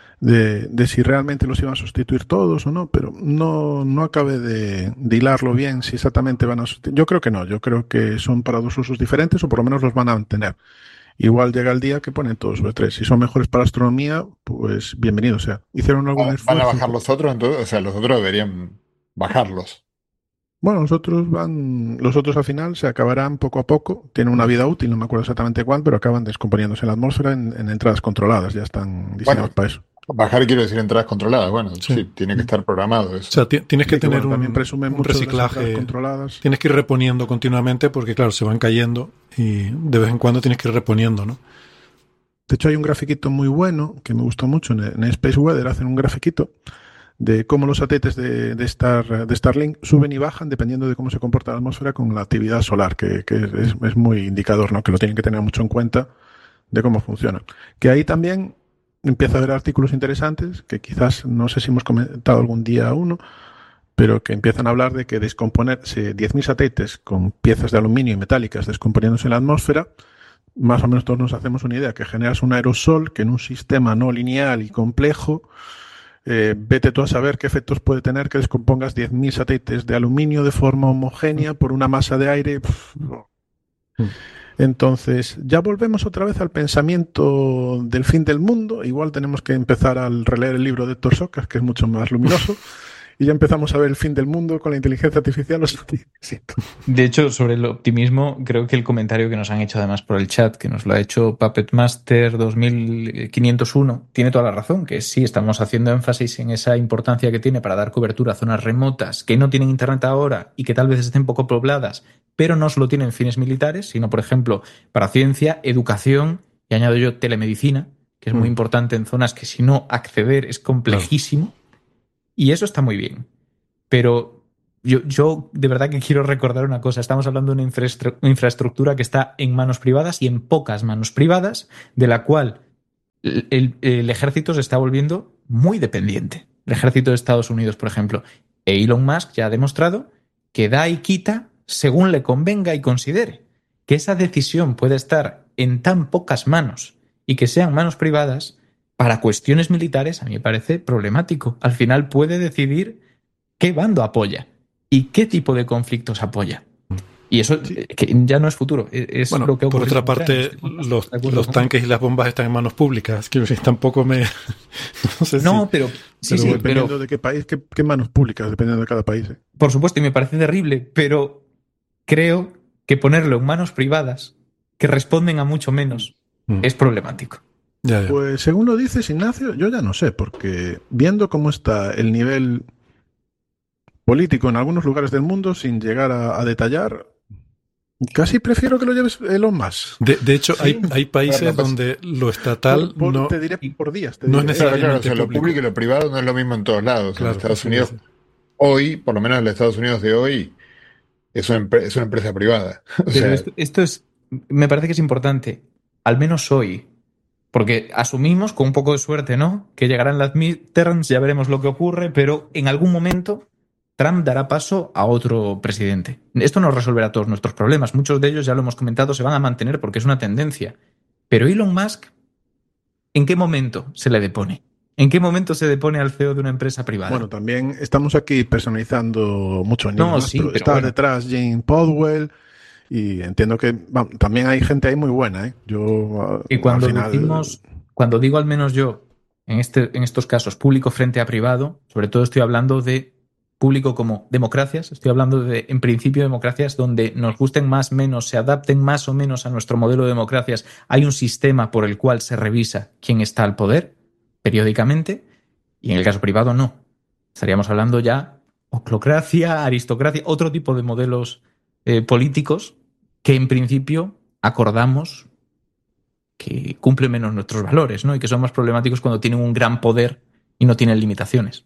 de si realmente los iban a sustituir todos o no, pero no acabé de hilarlo bien, si exactamente van a sustituir. Yo creo que no, yo creo que son para dos usos diferentes, o por lo menos los van a mantener. Igual llega el día que ponen todos sobre 3. Si son mejores para astronomía, pues bienvenido sea. ¿Hicieron algún esfuerzo? ¿Van a bajar los otros? Entonces, o sea, los otros deberían bajarlos. Bueno, los otros al final se acabarán poco a poco. Tienen una vida útil, no me acuerdo exactamente cuál, pero acaban descomponiéndose en la atmósfera en entradas controladas. Ya están diseñados para eso. Bajar quiero decir entradas controladas. Bueno, sí tiene que estar programado eso. O sea, tienes que tener un reciclaje. Tienes que ir reponiendo continuamente porque, claro, se van cayendo y de vez en cuando tienes que ir reponiendo, ¿no? De hecho, hay un grafiquito muy bueno que me gustó mucho. En Space Weather hacen un grafiquito de cómo los satélites de Starlink suben y bajan dependiendo de cómo se comporta la atmósfera con la actividad solar, que es muy indicador, ¿no? Que lo tienen que tener mucho en cuenta de cómo funciona. Que ahí también empieza a haber artículos interesantes que quizás, no sé si hemos comentado algún día uno, pero que empiezan a hablar de que descomponerse 10.000 satélites con piezas de aluminio y metálicas descomponiéndose en la atmósfera, más o menos todos nos hacemos una idea, que generas un aerosol que en un sistema no lineal y complejo, vete tú a saber qué efectos puede tener que descompongas 10.000 satélites de aluminio de forma homogénea por una masa de aire. Entonces, ya volvemos otra vez al pensamiento del fin del mundo. Igual tenemos que empezar a releer el libro de Héctor Socas, que es mucho más luminoso, y ya empezamos a ver el fin del mundo con la inteligencia artificial. De hecho, sobre el optimismo, creo que el comentario que nos han hecho además por el chat, que nos lo ha hecho Puppetmaster 2501, tiene toda la razón, que sí, estamos haciendo énfasis en esa importancia que tiene para dar cobertura a zonas remotas que no tienen internet ahora y que tal vez estén poco pobladas, pero no solo tienen fines militares, sino, por ejemplo, para ciencia, educación y, añado yo, telemedicina, que es muy importante en zonas que si no acceder es complejísimo. Y eso está muy bien. Pero yo de verdad que quiero recordar una cosa. Estamos hablando de una infraestructura que está en manos privadas y en pocas manos privadas, de la cual el ejército se está volviendo muy dependiente. El ejército de Estados Unidos, por ejemplo. E Elon Musk ya ha demostrado que da y quita según le convenga y considere. Que esa decisión puede estar en tan pocas manos y que sean manos privadas, para cuestiones militares, a mí me parece problemático. Al final puede decidir qué bando apoya y qué tipo de conflictos apoya. Y eso que ya no es futuro, es bueno, lo que ocurre. Por otra parte, los tanques y las bombas están en manos públicas. Quiero decir, tampoco me... pero dependiendo de qué país, qué manos públicas, dependiendo de cada país. Por supuesto, y me parece terrible, pero creo que ponerlo en manos privadas, que responden a mucho menos, es problemático. Ya. Pues según lo dices, Ignacio, yo ya no sé, porque viendo cómo está el nivel político en algunos lugares del mundo, sin llegar a detallar, casi prefiero que lo lleves Elon Musk. De hecho, hay países donde lo estatal te diré por días. No es necesariamente claro, o sea, lo público y lo privado no es lo mismo en todos lados. Claro, en Estados Unidos, hoy, por lo menos en los Estados Unidos de hoy, es una empresa privada. Pero esto es, me parece que es importante, al menos hoy, porque asumimos con un poco de suerte, ¿no?, que llegarán las midterms, ya veremos lo que ocurre, pero en algún momento Trump dará paso a otro presidente. Esto no resolverá todos nuestros problemas. Muchos de ellos, ya lo hemos comentado, se van a mantener porque es una tendencia. Pero Elon Musk, ¿en qué momento se le depone? ¿En qué momento se depone al CEO de una empresa privada? Bueno, también estamos aquí personalizando mucho a Elon Musk, pero está bueno. detrás Jane Podwell y entiendo que también hay gente ahí muy buena, ¿eh? Y cuando cuando digo al menos yo, en estos casos, público frente a privado, sobre todo estoy hablando de público como democracias, estoy hablando de, en principio, democracias donde nos gusten más, menos, se adapten más o menos a nuestro modelo de democracias. Hay un sistema por el cual se revisa quién está al poder periódicamente, y en el caso privado no. Estaríamos hablando ya oclocracia, aristocracia, otro tipo de modelos políticos que en principio acordamos que cumplen menos nuestros valores, ¿no? Y que son más problemáticos cuando tienen un gran poder y no tienen limitaciones.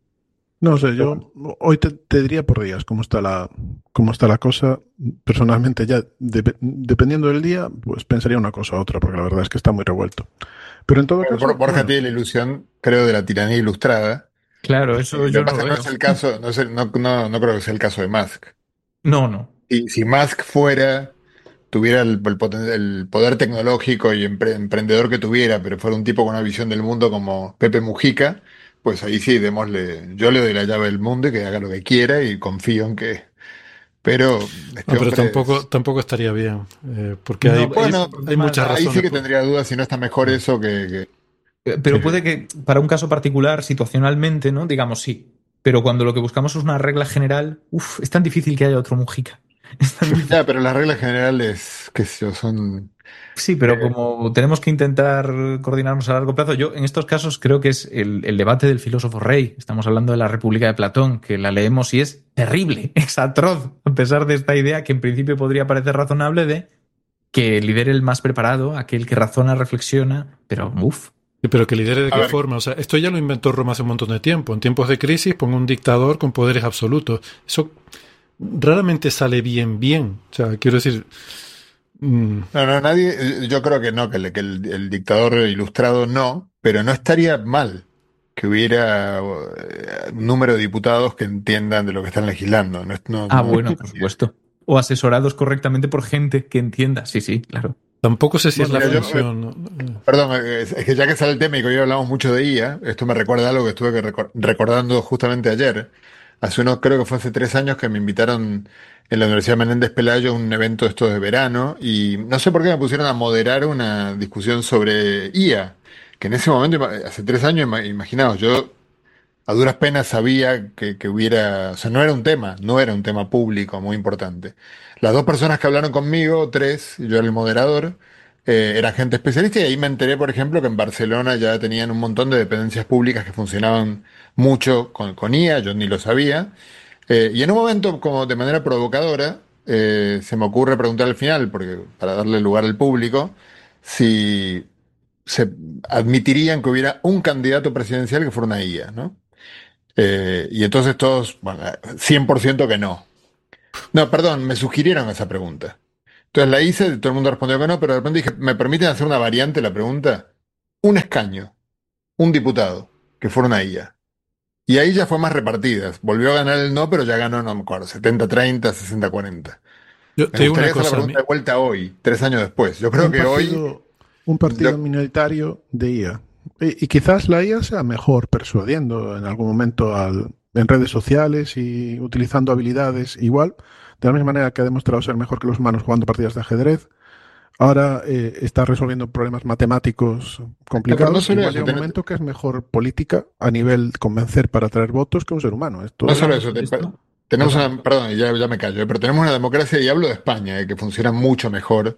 No sé, yo hoy te diría por días cómo está la cosa. Personalmente, ya dependiendo del día, pues pensaría una cosa u otra, porque la verdad es que está muy revuelto. Pero en todo caso, Borja tiene la ilusión, creo, de la tiranía ilustrada. Claro, eso yo no es el caso, no creo que sea el caso de Musk. No. Si Musk tuviera el poder tecnológico y emprendedor que tuviera, pero fuera un tipo con una visión del mundo como Pepe Mujica, pues ahí sí, yo le doy la llave del mundo y que haga lo que quiera y confío en que... Pero tampoco estaría bien, porque hay muchas razones. Ahí sí que tendría dudas si no está mejor eso que... Pero puede que para un caso particular, situacionalmente, ¿no? Digamos sí. Pero cuando lo que buscamos es una regla general, es tan difícil que haya otro Mujica. Ya, pero las reglas generales, qué sé yo, son... Sí, pero como tenemos que intentar coordinarnos a largo plazo, yo en estos casos creo que es el debate del filósofo rey. Estamos hablando de la República de Platón, que la leemos y es terrible, es atroz, a pesar de esta idea que en principio podría parecer razonable de que lidere el más preparado, aquel que razona, reflexiona, pero Pero que lidere de qué forma. O sea, esto ya lo inventó Roma hace un montón de tiempo. En tiempos de crisis pongo un dictador con poderes absolutos. Eso raramente sale bien. O sea, quiero decir... No, nadie, yo creo que no, que el dictador ilustrado no, pero no estaría mal que hubiera un número de diputados que entiendan de lo que están legislando. Bueno, por supuesto. O asesorados correctamente por gente que entienda. Sí, claro. Tampoco sé si es la función. Perdón, es que ya que sale el tema y que hoy hablamos mucho de IA, esto me recuerda algo que estuve recordando justamente ayer. Creo que fue hace 3 años que me invitaron en la Universidad Menéndez Pelayo a un evento de verano y no sé por qué me pusieron a moderar una discusión sobre IA, que en ese momento, hace 3 años, imaginaos, yo a duras penas sabía que hubiera, o sea, no era un tema público muy importante. Las 2 personas que hablaron conmigo, 3, yo era el moderador, eran gente especialista y ahí me enteré, por ejemplo, que en Barcelona ya tenían un montón de dependencias públicas que funcionaban mucho con IA, yo ni lo sabía. Y en un momento, como de manera provocadora, se me ocurre preguntar al final, porque para darle lugar al público, si se admitirían que hubiera un candidato presidencial que fuera una IA, ¿no? Y entonces todos, bueno, 100% que no. No, perdón, me sugirieron esa pregunta. Entonces la hice, todo el mundo respondió que no, pero de repente dije, ¿me permiten hacer una variante de la pregunta? Un escaño, un diputado, que fuera una IA. Y ahí ya fue más repartida. Volvió a ganar el no, pero ya ganó, no me acuerdo, 70-30, 60-40. Yo te Me digo una gustaría hacer la cosa, pregunta de vuelta hoy, 3 años después. Yo creo que hoy... Un partido yo- minoritario de IA. Y quizás la IA sea mejor persuadiendo en algún momento en redes sociales y utilizando habilidades igual, de la misma manera que ha demostrado ser mejor que los humanos jugando partidas de ajedrez. Ahora está resolviendo problemas matemáticos complicados. no solo Igual eso, llega un momento que es mejor política a nivel convencer para atraer votos que un ser humano. Esto no es- solo eso, tenemos Perdón. una, perdón, ya me callo, pero tenemos una democracia, y hablo de España, que funciona mucho mejor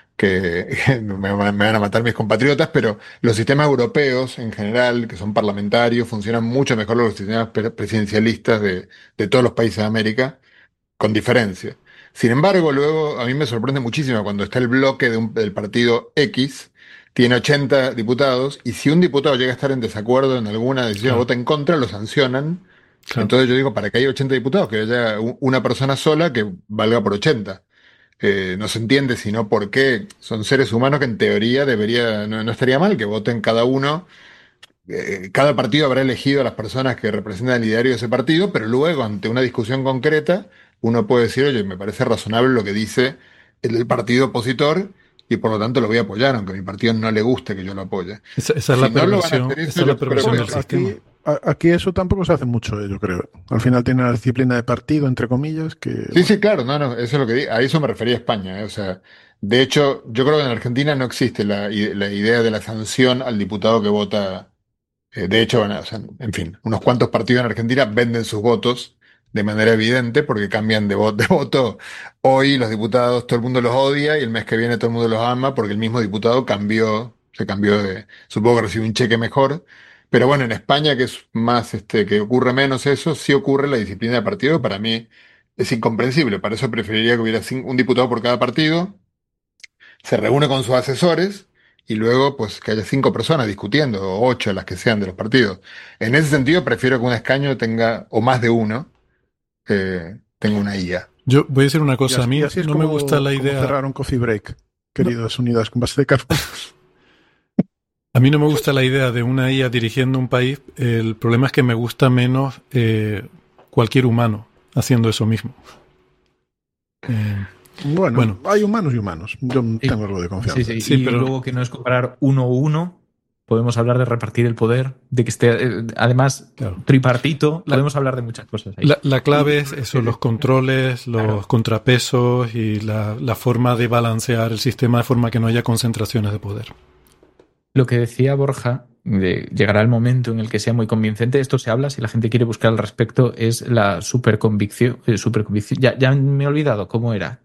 que me van a matar mis compatriotas, pero los sistemas europeos en general, que son parlamentarios, funcionan mucho mejor que los sistemas presidencialistas de todos los países de América, con diferencia. Sin embargo, luego a mí me sorprende muchísimo cuando está el bloque del partido X, tiene 80 diputados, y si un diputado llega a estar en desacuerdo en alguna decisión o claro, vota en contra, lo sancionan. claro. Entonces yo digo, para que haya 80 diputados, que haya una persona sola que valga por 80. No se entiende sino por qué son seres humanos que en teoría no estaría mal que voten cada uno. Cada partido habrá elegido a las personas que representan el ideario de ese partido, pero luego, ante una discusión concreta, uno puede decir, oye, me parece razonable lo que dice el del partido opositor, y por lo tanto lo voy a apoyar, aunque a mi partido no le guste que yo lo apoye. Esa es Si la no lo van a perversión, hacer eso, esa es la yo creo perversión que del sí. sistema. aquí eso tampoco se hace mucho, yo creo. Al final tiene la disciplina de partido, entre comillas, que Sí, bueno, sí, claro, no, no, eso es lo que a eso me refería a España, O sea, de hecho, yo creo que en Argentina no existe la idea de la sanción al diputado que vota. De hecho, bueno, o sea, en fin, unos cuantos partidos en Argentina venden sus votos de manera evidente porque cambian de voto. Hoy los diputados, todo el mundo los odia, y el mes que viene todo el mundo los ama porque el mismo diputado se cambió supongo que recibió un cheque mejor. Pero bueno, en España, que es más, que ocurre menos eso, sí ocurre la disciplina de partido. Para mí es incomprensible. Para eso preferiría que hubiera un diputado por cada partido, se reúne con sus asesores, y luego pues que haya 5 personas discutiendo, o 8, las que sean de los partidos. En ese sentido, prefiero que un escaño tenga, o más de uno, tenga una IA. Yo voy a decir una cosa, a mí y así es no como, me gusta la como idea. cerraron Coffee Break, queridas unidades con base de carbón. A mí no me gusta la idea de una IA dirigiendo un país. El problema es que me gusta menos cualquier humano haciendo eso mismo. Bueno, hay humanos y humanos. Yo Sí. tengo algo de confianza. Sí, Sí, y pero- luego que no es comparar 1-1, podemos hablar de repartir el poder, de que esté, además, Claro. tripartito, podemos hablar de muchas cosas ahí. La clave es eso, los controles, los Claro. contrapesos y la forma de balancear el sistema de forma que no haya concentraciones de poder. Lo que decía Borja, llegará el momento en el que sea muy convincente. Esto se habla, si la gente quiere buscar al respecto, es la superconvicción. Ya me he olvidado cómo era.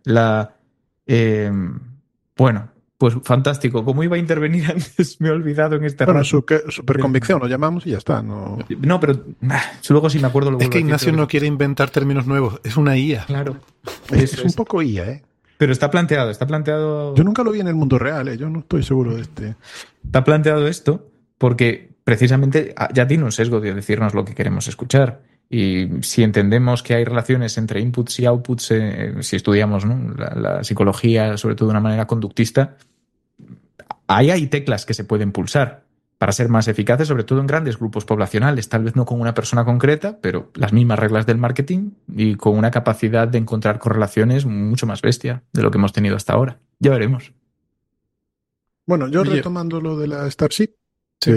Bueno, pues fantástico. Como iba a intervenir antes, me he olvidado en este Bueno, rato. superconvicción, lo llamamos y ya está. No, No, pero luego si me acuerdo lo Es vuelvo que a decir, Ignacio pero- no quiere inventar términos nuevos, es una IA. Claro. es Eso un es. poco IA, ¿eh? Pero está planteado. Yo nunca lo vi en el mundo real, ¿eh? Yo no estoy seguro de este. Está planteado esto porque precisamente ya tiene un sesgo de decirnos lo que queremos escuchar. Y si entendemos que hay relaciones entre inputs y outputs, si estudiamos, ¿no?, la psicología, sobre todo de una manera conductista, ahí hay teclas que se pueden pulsar para ser más eficaces, sobre todo en grandes grupos poblacionales, tal vez no con una persona concreta, pero las mismas reglas del marketing y con una capacidad de encontrar correlaciones mucho más bestia de lo que hemos tenido hasta ahora. Ya veremos. Bueno, yo Oye. retomando lo de la Starship, Sí.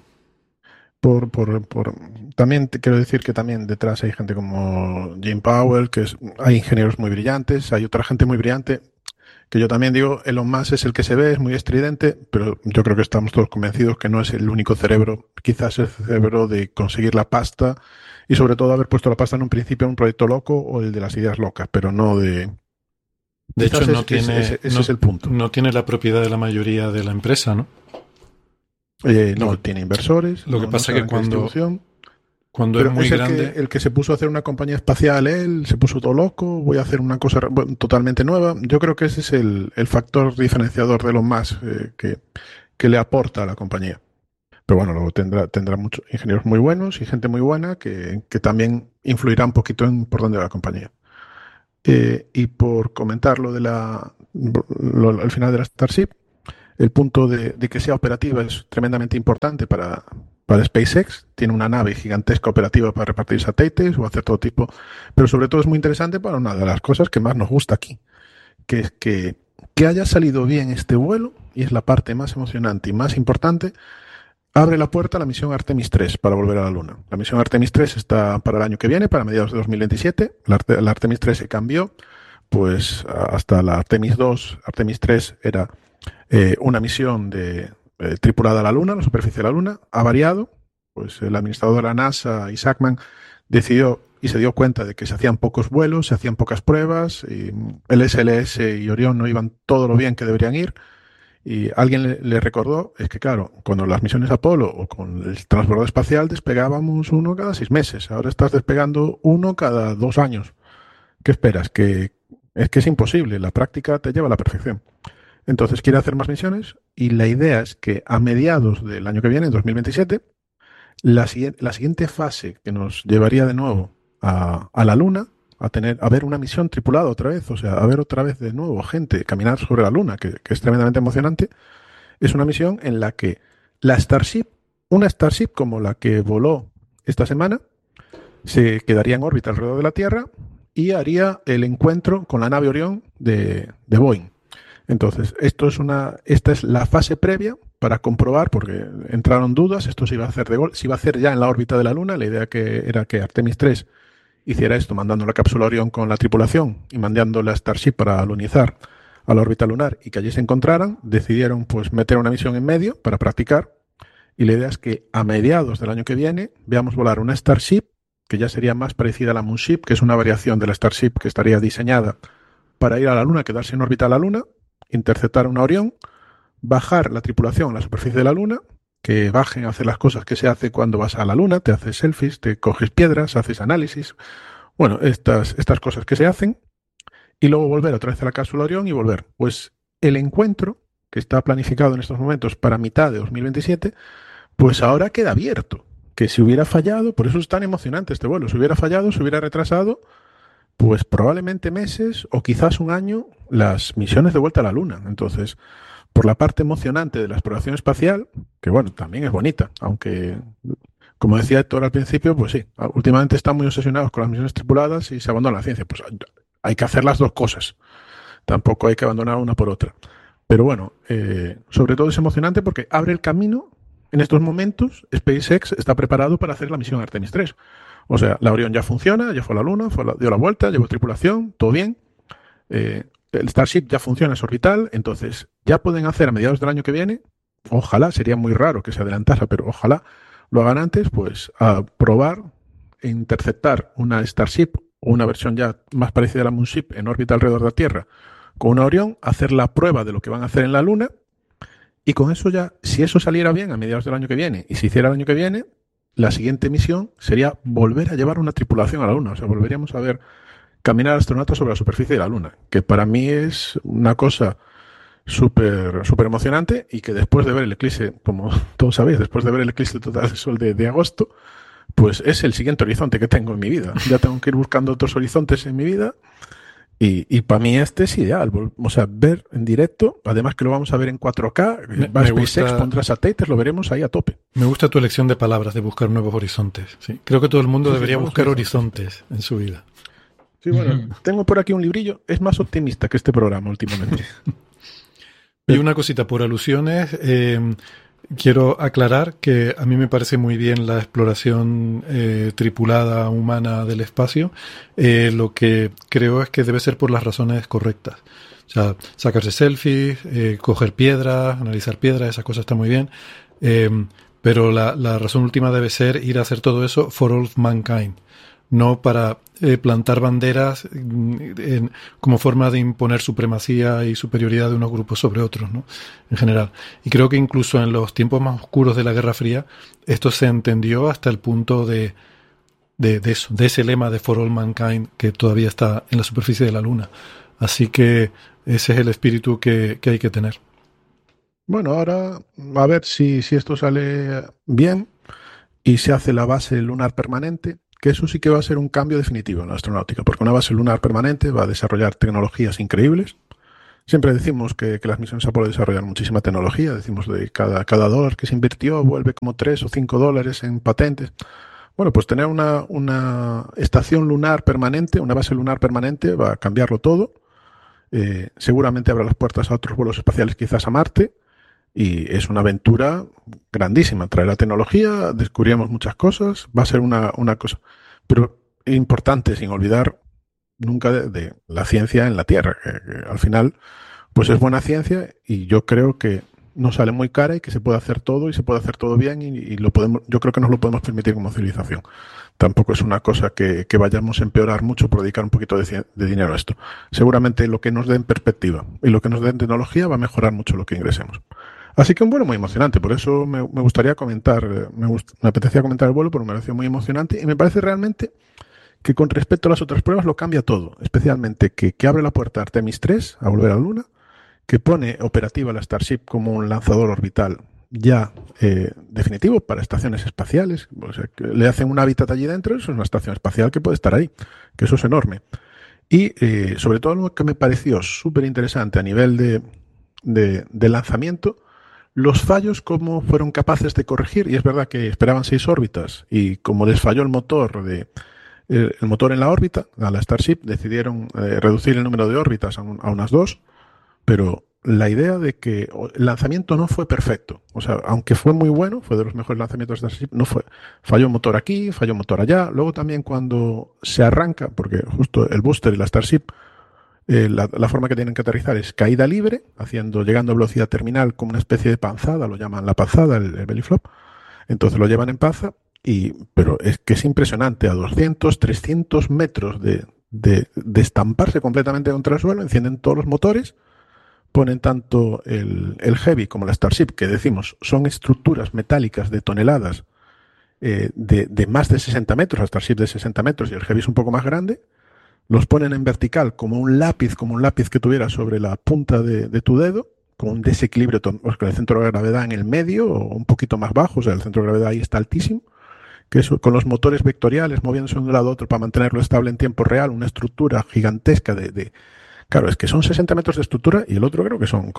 también te quiero decir que también detrás hay gente como Jim Powell, hay ingenieros muy brillantes, hay otra gente muy brillante, que yo también digo, Elon Musk es el que se ve, es muy estridente, pero yo creo que estamos todos convencidos que no es el único cerebro, quizás el cerebro de conseguir la pasta y sobre todo haber puesto la pasta en un principio en un proyecto loco o el de las ideas locas, pero no de... De hecho, Quizás no tiene, ese no, es el punto. no tiene la propiedad de la mayoría de la empresa, ¿no? No tiene inversores. Lo que no pasa sabe es que cuando distribución. es Pero muy es grande. el que se puso a hacer una compañía espacial, él se puso todo loco, voy a hacer una cosa totalmente nueva. Yo creo que ese es el factor diferenciador de lo más que que le aporta a la compañía. Pero bueno, luego tendrá muchos ingenieros muy buenos y gente muy buena que también influirá un poquito por dónde va la compañía. Y por comentar al final de la Starship, el punto de que sea operativa es tremendamente importante para SpaceX. Tiene una nave gigantesca operativa para repartir satélites o hacer todo tipo, pero sobre todo es muy interesante para una de las cosas que más nos gusta aquí, que es que haya salido bien este vuelo, y es la parte más emocionante y más importante. Abre la puerta a la misión Artemis 3 para volver a la Luna. La misión Artemis 3 está para el año que viene, para mediados de 2027. La Artemis 3 se cambió, pues hasta la Artemis 2, Artemis 3 era una misión tripulada a la Luna, a la superficie de la Luna. Ha variado, pues el administrador de la NASA, Isaac Mann, decidió y se dio cuenta de que se hacían pocos vuelos, se hacían pocas pruebas, y el SLS y Orión no iban todo lo bien que deberían ir. Y alguien le recordó, es que claro, cuando las misiones Apolo o con el transbordador espacial despegábamos uno cada 6 meses, ahora estás despegando uno cada 2 años. ¿Qué esperas? Es que es imposible, la práctica te lleva a la perfección. Entonces quiere hacer más misiones y la idea es que a mediados del año que viene, en 2027, la siguiente fase que nos llevaría de nuevo a la Luna, a ver una misión tripulada otra vez, o sea, a ver otra vez de nuevo gente caminar sobre la Luna, que es tremendamente emocionante, es una misión en la que una Starship como la que voló esta semana, se quedaría en órbita alrededor de la Tierra y haría el encuentro con la nave Orión de Boeing. Entonces, esta es la fase previa para comprobar, porque entraron dudas, esto se iba a hacer se iba a hacer ya en la órbita de la Luna. La idea era que Artemis 3 hiciera esto, mandando la cápsula Orión con la tripulación y mandando la Starship para alunizar a la órbita lunar y que allí se encontraran. Decidieron pues meter una misión en medio para practicar, y la idea es que a mediados del año que viene veamos volar una Starship que ya sería más parecida a la Moonship, que es una variación de la Starship que estaría diseñada para ir a la Luna, quedarse en órbita a la Luna, interceptar una Orión, bajar la tripulación a la superficie de la Luna, que bajen a hacer las cosas que se hace cuando vas a la Luna, te haces selfies, te coges piedras, haces análisis, bueno, estas cosas que se hacen, y luego volver otra vez a la cápsula Orión y volver. Pues el encuentro, que está planificado en estos momentos para mitad de 2027, pues ahora queda abierto, que si hubiera fallado, por eso es tan emocionante este vuelo, si hubiera fallado, se hubiera retrasado, pues probablemente meses o quizás un año las misiones de vuelta a la Luna. Entonces, por la parte emocionante de la exploración espacial, que bueno, también es bonita, aunque, como decía Héctor al principio, pues sí, últimamente están muy obsesionados con las misiones tripuladas y se abandona la ciencia. Pues hay que hacer las dos cosas, tampoco hay que abandonar una por otra. Pero bueno, sobre todo es emocionante porque abre el camino. En estos momentos, SpaceX está preparado para hacer la misión Artemis 3. O sea, la Orión ya funciona, ya fue a la Luna, dio la vuelta, llevó tripulación, todo bien. El Starship ya funciona, es orbital, entonces ya pueden hacer a mediados del año que viene, ojalá, sería muy raro que se adelantara, pero ojalá lo hagan antes, pues a probar e interceptar una Starship o una versión ya más parecida a la Moonship en órbita alrededor de la Tierra con una Orión, hacer la prueba de lo que van a hacer en la Luna, y con eso ya, si eso saliera bien a mediados del año que viene y se hiciera el año que viene, la siguiente misión sería volver a llevar una tripulación a la Luna. O sea, volveríamos a ver caminar astronautas sobre la superficie de la Luna, que para mí es una cosa súper emocionante, y que después de ver el eclipse, como todos sabéis, después de ver el eclipse total de sol de agosto, pues es el siguiente horizonte que tengo en mi vida. Ya tengo que ir buscando otros horizontes en mi vida, y para mí este es ideal. O sea, ver en directo, además que lo vamos a ver en 4K, SpaceX pondrá satélites, lo veremos ahí a tope. Me gusta tu elección de palabras, de buscar nuevos horizontes. Sí. Creo que todo el mundo debería buscar horizontes en su vida. Sí, bueno, tengo por aquí un librillo, es más optimista que este programa últimamente. Y una cosita, por alusiones, quiero aclarar que a mí me parece muy bien la exploración tripulada humana del espacio. Lo que creo es que debe ser por las razones correctas. O sea, sacarse selfies, coger piedras, analizar piedras, esas cosas está muy bien. Pero la razón última debe ser ir a hacer todo eso for all of mankind. No para plantar banderas como forma de imponer supremacía y superioridad de unos grupos sobre otros, ¿no? En general. Y creo que incluso en los tiempos más oscuros de la Guerra Fría, esto se entendió hasta el punto de ese lema de For All Mankind que todavía está en la superficie de la Luna. Así que ese es el espíritu que hay que tener. Bueno, ahora a ver si esto sale bien y se hace la base lunar permanente, que eso sí que va a ser un cambio definitivo en la astronáutica, porque una base lunar permanente va a desarrollar tecnologías increíbles. Siempre decimos que las misiones Apolo desarrollan muchísima tecnología, decimos de cada dólar que se invirtió vuelve como $3 o $5 en patentes. Bueno, pues tener una estación lunar permanente, una base lunar permanente, va a cambiarlo todo. Seguramente abra las puertas a otros vuelos espaciales, quizás a Marte, y es una aventura grandísima. Traerá tecnología, descubriremos muchas cosas, va a ser una cosa, pero importante, sin olvidar nunca de la ciencia en la Tierra, que al final pues es buena ciencia y yo creo que no sale muy cara y que se puede hacer todo y se puede hacer todo bien y lo podemos, yo creo que nos lo podemos permitir como civilización. Tampoco es una cosa que vayamos a empeorar mucho por dedicar un poquito de dinero a esto. Seguramente lo que nos dé en perspectiva y lo que nos dé en tecnología va a mejorar mucho lo que ingresemos. Así que un vuelo muy emocionante, por eso me gustaría comentar, me apetecía comentar el vuelo porque me pareció muy emocionante y me parece realmente que con respecto a las otras pruebas lo cambia todo, especialmente que abre la puerta a Artemis 3 a volver a la Luna, que pone operativa la Starship como un lanzador orbital ya definitivo para estaciones espaciales. O sea, que le hacen un hábitat allí dentro, eso es una estación espacial que puede estar ahí, que eso es enorme. Y sobre todo lo que me pareció súper interesante a nivel de lanzamiento, los fallos, cómo fueron capaces de corregir, y es verdad que esperaban 6 órbitas, y como les falló el motor en la órbita, a la Starship, decidieron reducir el número de órbitas a unas 2, pero la idea de que el lanzamiento no fue perfecto, o sea, aunque fue muy bueno, fue de los mejores lanzamientos de Starship, no fue, falló un motor aquí, falló un motor allá, luego también cuando se arranca, porque justo el booster y la Starship, la forma que tienen que aterrizar es caída libre, llegando a velocidad terminal como una especie de panzada, lo llaman la panzada, el belly flop, entonces lo llevan en panza, pero es que es impresionante, a 200, 300 metros de estamparse completamente contra el suelo, encienden todos los motores, ponen tanto el Heavy como la Starship, que decimos son estructuras metálicas de toneladas de más de 60 metros, la Starship de 60 metros y el Heavy es un poco más grande, los ponen en vertical como un lápiz que tuviera sobre la punta de tu dedo, con un desequilibrio, con el centro de gravedad en el medio o un poquito más bajo, o sea, el centro de gravedad ahí está altísimo, que eso, con los motores vectoriales moviéndose de un lado a otro para mantenerlo estable en tiempo real, una estructura gigantesca Claro, es que son 60 metros de estructura y el otro creo que son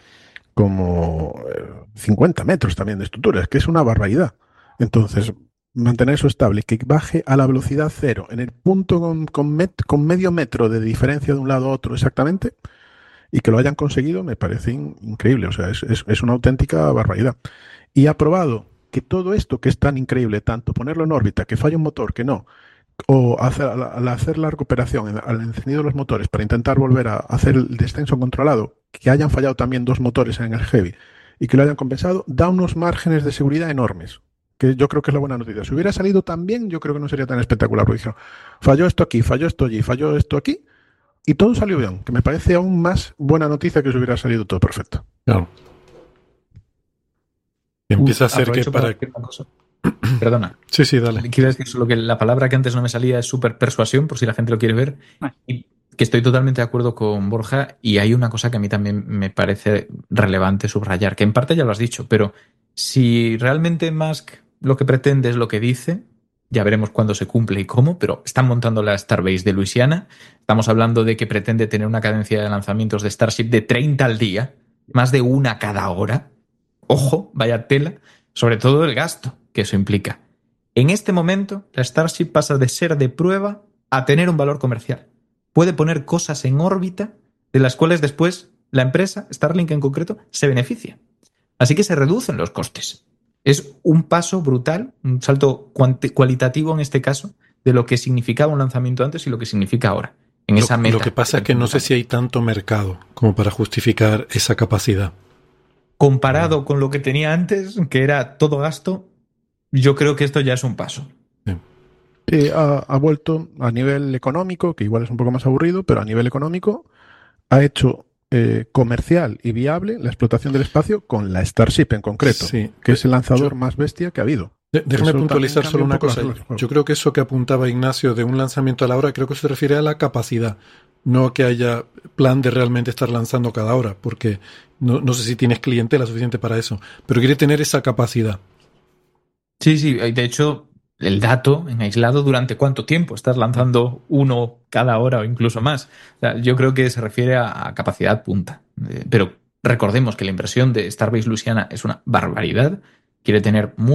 como 50 metros también de estructura. Es que es una barbaridad. Entonces, mantener eso estable, que baje a la velocidad cero, en el punto con medio metro de diferencia de un lado a otro exactamente, y que lo hayan conseguido, me parece increíble. O sea, es una auténtica barbaridad. Y ha probado que todo esto que es tan increíble, tanto ponerlo en órbita, que falla un motor, que no, o al hacer la recuperación, al encendido de los motores para intentar volver a hacer el descenso controlado, que hayan fallado también 2 motores en el Heavy y que lo hayan compensado, da unos márgenes de seguridad enormes, que yo creo que es la buena noticia. Si hubiera salido tan bien, yo creo que no sería tan espectacular, porque dijeron, falló esto aquí, falló esto allí, falló esto aquí, y todo salió bien, que me parece aún más buena noticia que si hubiera salido todo perfecto. Claro. Empieza a ser que para... Perdona. Sí, dale. Quiero decir solo que la palabra que antes no me salía es súper persuasión, por si la gente lo quiere ver. Y que estoy totalmente de acuerdo con Borja. Y hay una cosa que a mí también me parece relevante subrayar, que en parte ya lo has dicho, pero si realmente Musk lo que pretende es lo que dice, ya veremos cuándo se cumple y cómo, pero están montando la Starbase de Luisiana. Estamos hablando de que pretende tener una cadencia de lanzamientos de Starship de 30 al día, más de una cada hora. Ojo, vaya tela. Sobre todo el gasto que eso implica. En este momento, la Starship pasa de ser de prueba a tener un valor comercial. Puede poner cosas en órbita de las cuales después la empresa, Starlink en concreto, se beneficia. Así que se reducen los costes. Es un paso brutal, un salto cualitativo en este caso, de lo que significaba un lanzamiento antes y lo que significa ahora. En esa meta. Lo que pasa es que no sé si hay tanto mercado como para justificar esa capacidad. Comparado con lo que tenía antes, que era todo gasto, yo creo que esto ya es un paso. Sí, ha vuelto a nivel económico, que igual es un poco más aburrido, pero a nivel económico ha hecho comercial y viable la explotación del espacio con la Starship en concreto, que es el lanzador más bestia que ha habido. Déjame puntualizar solo una cosa. Yo creo que eso que apuntaba Ignacio de un lanzamiento a la hora, creo que se refiere a la capacidad. no que haya plan de realmente estar lanzando cada hora, porque no sé si tienes clientela suficiente para eso, pero quiere tener esa capacidad. Sí, de hecho, el dato en aislado durante cuánto tiempo estás lanzando uno cada hora o incluso más. O sea, yo creo que se refiere a capacidad punta. Pero recordemos que la inversión de Starbase Louisiana es una barbaridad. Quiere tener